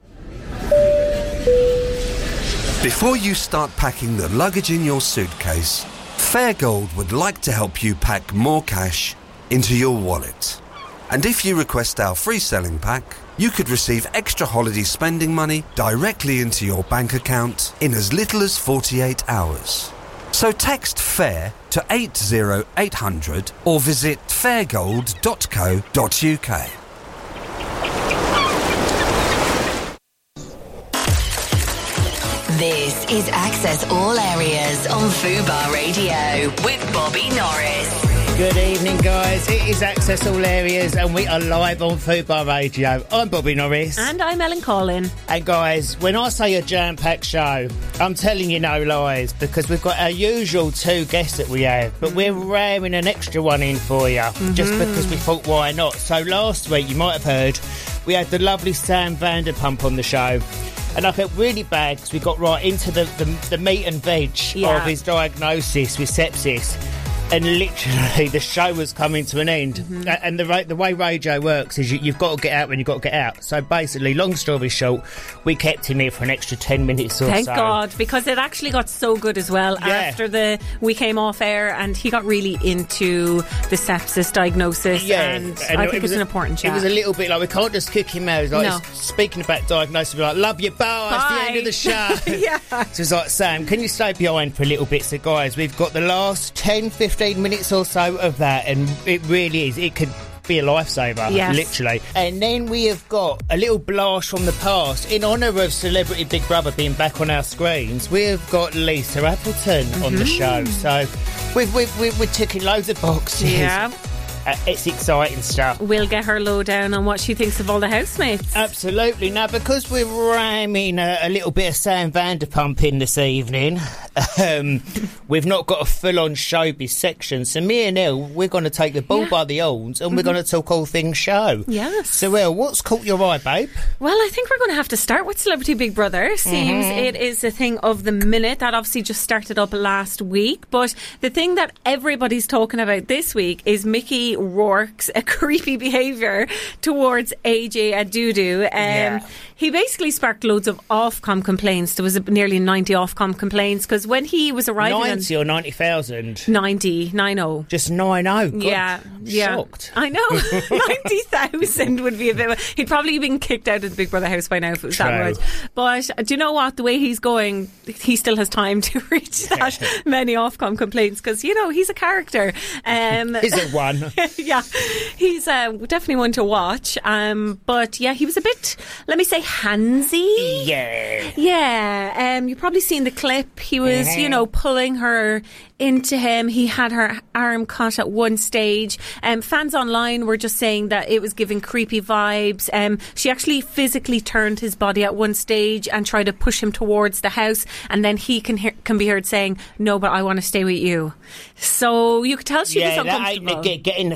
Speaker 15: Before you start packing the luggage in your suitcase, Fairgold would like to help you pack more cash into your wallet. And if you request our free selling pack, you could receive extra holiday spending money directly into your bank account in as little as 48 hours. So text FAIR to 80800 or visit fairgold.co.uk.
Speaker 6: This is Access All Areas on Fubar Radio with Bobby Norris.
Speaker 26: Good evening, guys. It is Access All Areas and we are live on Fubar Radio. I'm Bobby Norris.
Speaker 21: And I'm Ellen Collin.
Speaker 26: And guys, when I say a jam-packed show, I'm telling you no lies, because we've got our usual two guests that we have, but we're raring an extra one in for you, just because we thought, why not? So last week, you might have heard, we had the lovely Sam Vanderpump on the show. And I felt really bad because we got right into the meat and veg of his diagnosis with sepsis. And literally, the show was coming to an end. And the way radio works is you've got to get out when you've got to get out. So basically, long story short, we kept him here for an extra 10 minutes or so.
Speaker 21: Thank God, because it actually got so good as well after we came off air, and he got really into the sepsis diagnosis. And I think it's an important chat.
Speaker 26: It was a little bit like, we can't just kick him out. Like, speaking about diagnosis, we're like, love you, bye. It's the end of the show. So it's like, Sam, can you stay behind for a little bit? So guys, we've got the last 10, 15 minutes or so of that, and it really is, it could be a lifesaver, literally. And then we have got a little blast from the past in honour of Celebrity Big Brother being back on our screens. We've got Lisa Appleton on the show, so we're ticking loads of boxes. it's exciting stuff.
Speaker 3: We'll get her lowdown on what she thinks of all the housemates.
Speaker 26: Absolutely. Now, because we're ramming a little bit of Sam Vanderpump in this evening, we've not got a full-on showbiz section. So me and Elle, we're going to take the bull by the horns and we're going to talk all things show.
Speaker 3: Yes.
Speaker 26: So, Elle, what's caught your eye, babe?
Speaker 3: Well, I think we're going to have to start with Celebrity Big Brother. Seems it is a thing of the minute. That obviously just started up last week. But the thing that everybody's talking about this week is Mickey Rourke's creepy behaviour towards AJ Adudu. He basically sparked loads of Ofcom complaints. There was nearly 90 Ofcom complaints because when he was arriving...
Speaker 26: 90 or 90,000?
Speaker 3: 90. Just
Speaker 26: 90?
Speaker 3: Yeah.
Speaker 26: Shocked.
Speaker 3: I know. 90,000 would be a bit... He'd probably been kicked out of the Big Brother house by now if it was that much. But do you know what? The way he's going, he still has time to reach that many Ofcom complaints because, you know, he's a character.
Speaker 26: Is it one?
Speaker 3: Yeah. He's definitely one to watch. But yeah, he was a bit, let me say, handsy. Yeah. You've probably seen the clip. He was, you know, pulling her into him. He had her arm cut at one stage. Fans online were just saying that it was giving creepy vibes. She actually physically turned his body at one stage and tried to push him towards the house, and then he can be heard saying, "No, but I want to stay with you." So you could tell she was uncomfortable.
Speaker 26: Getting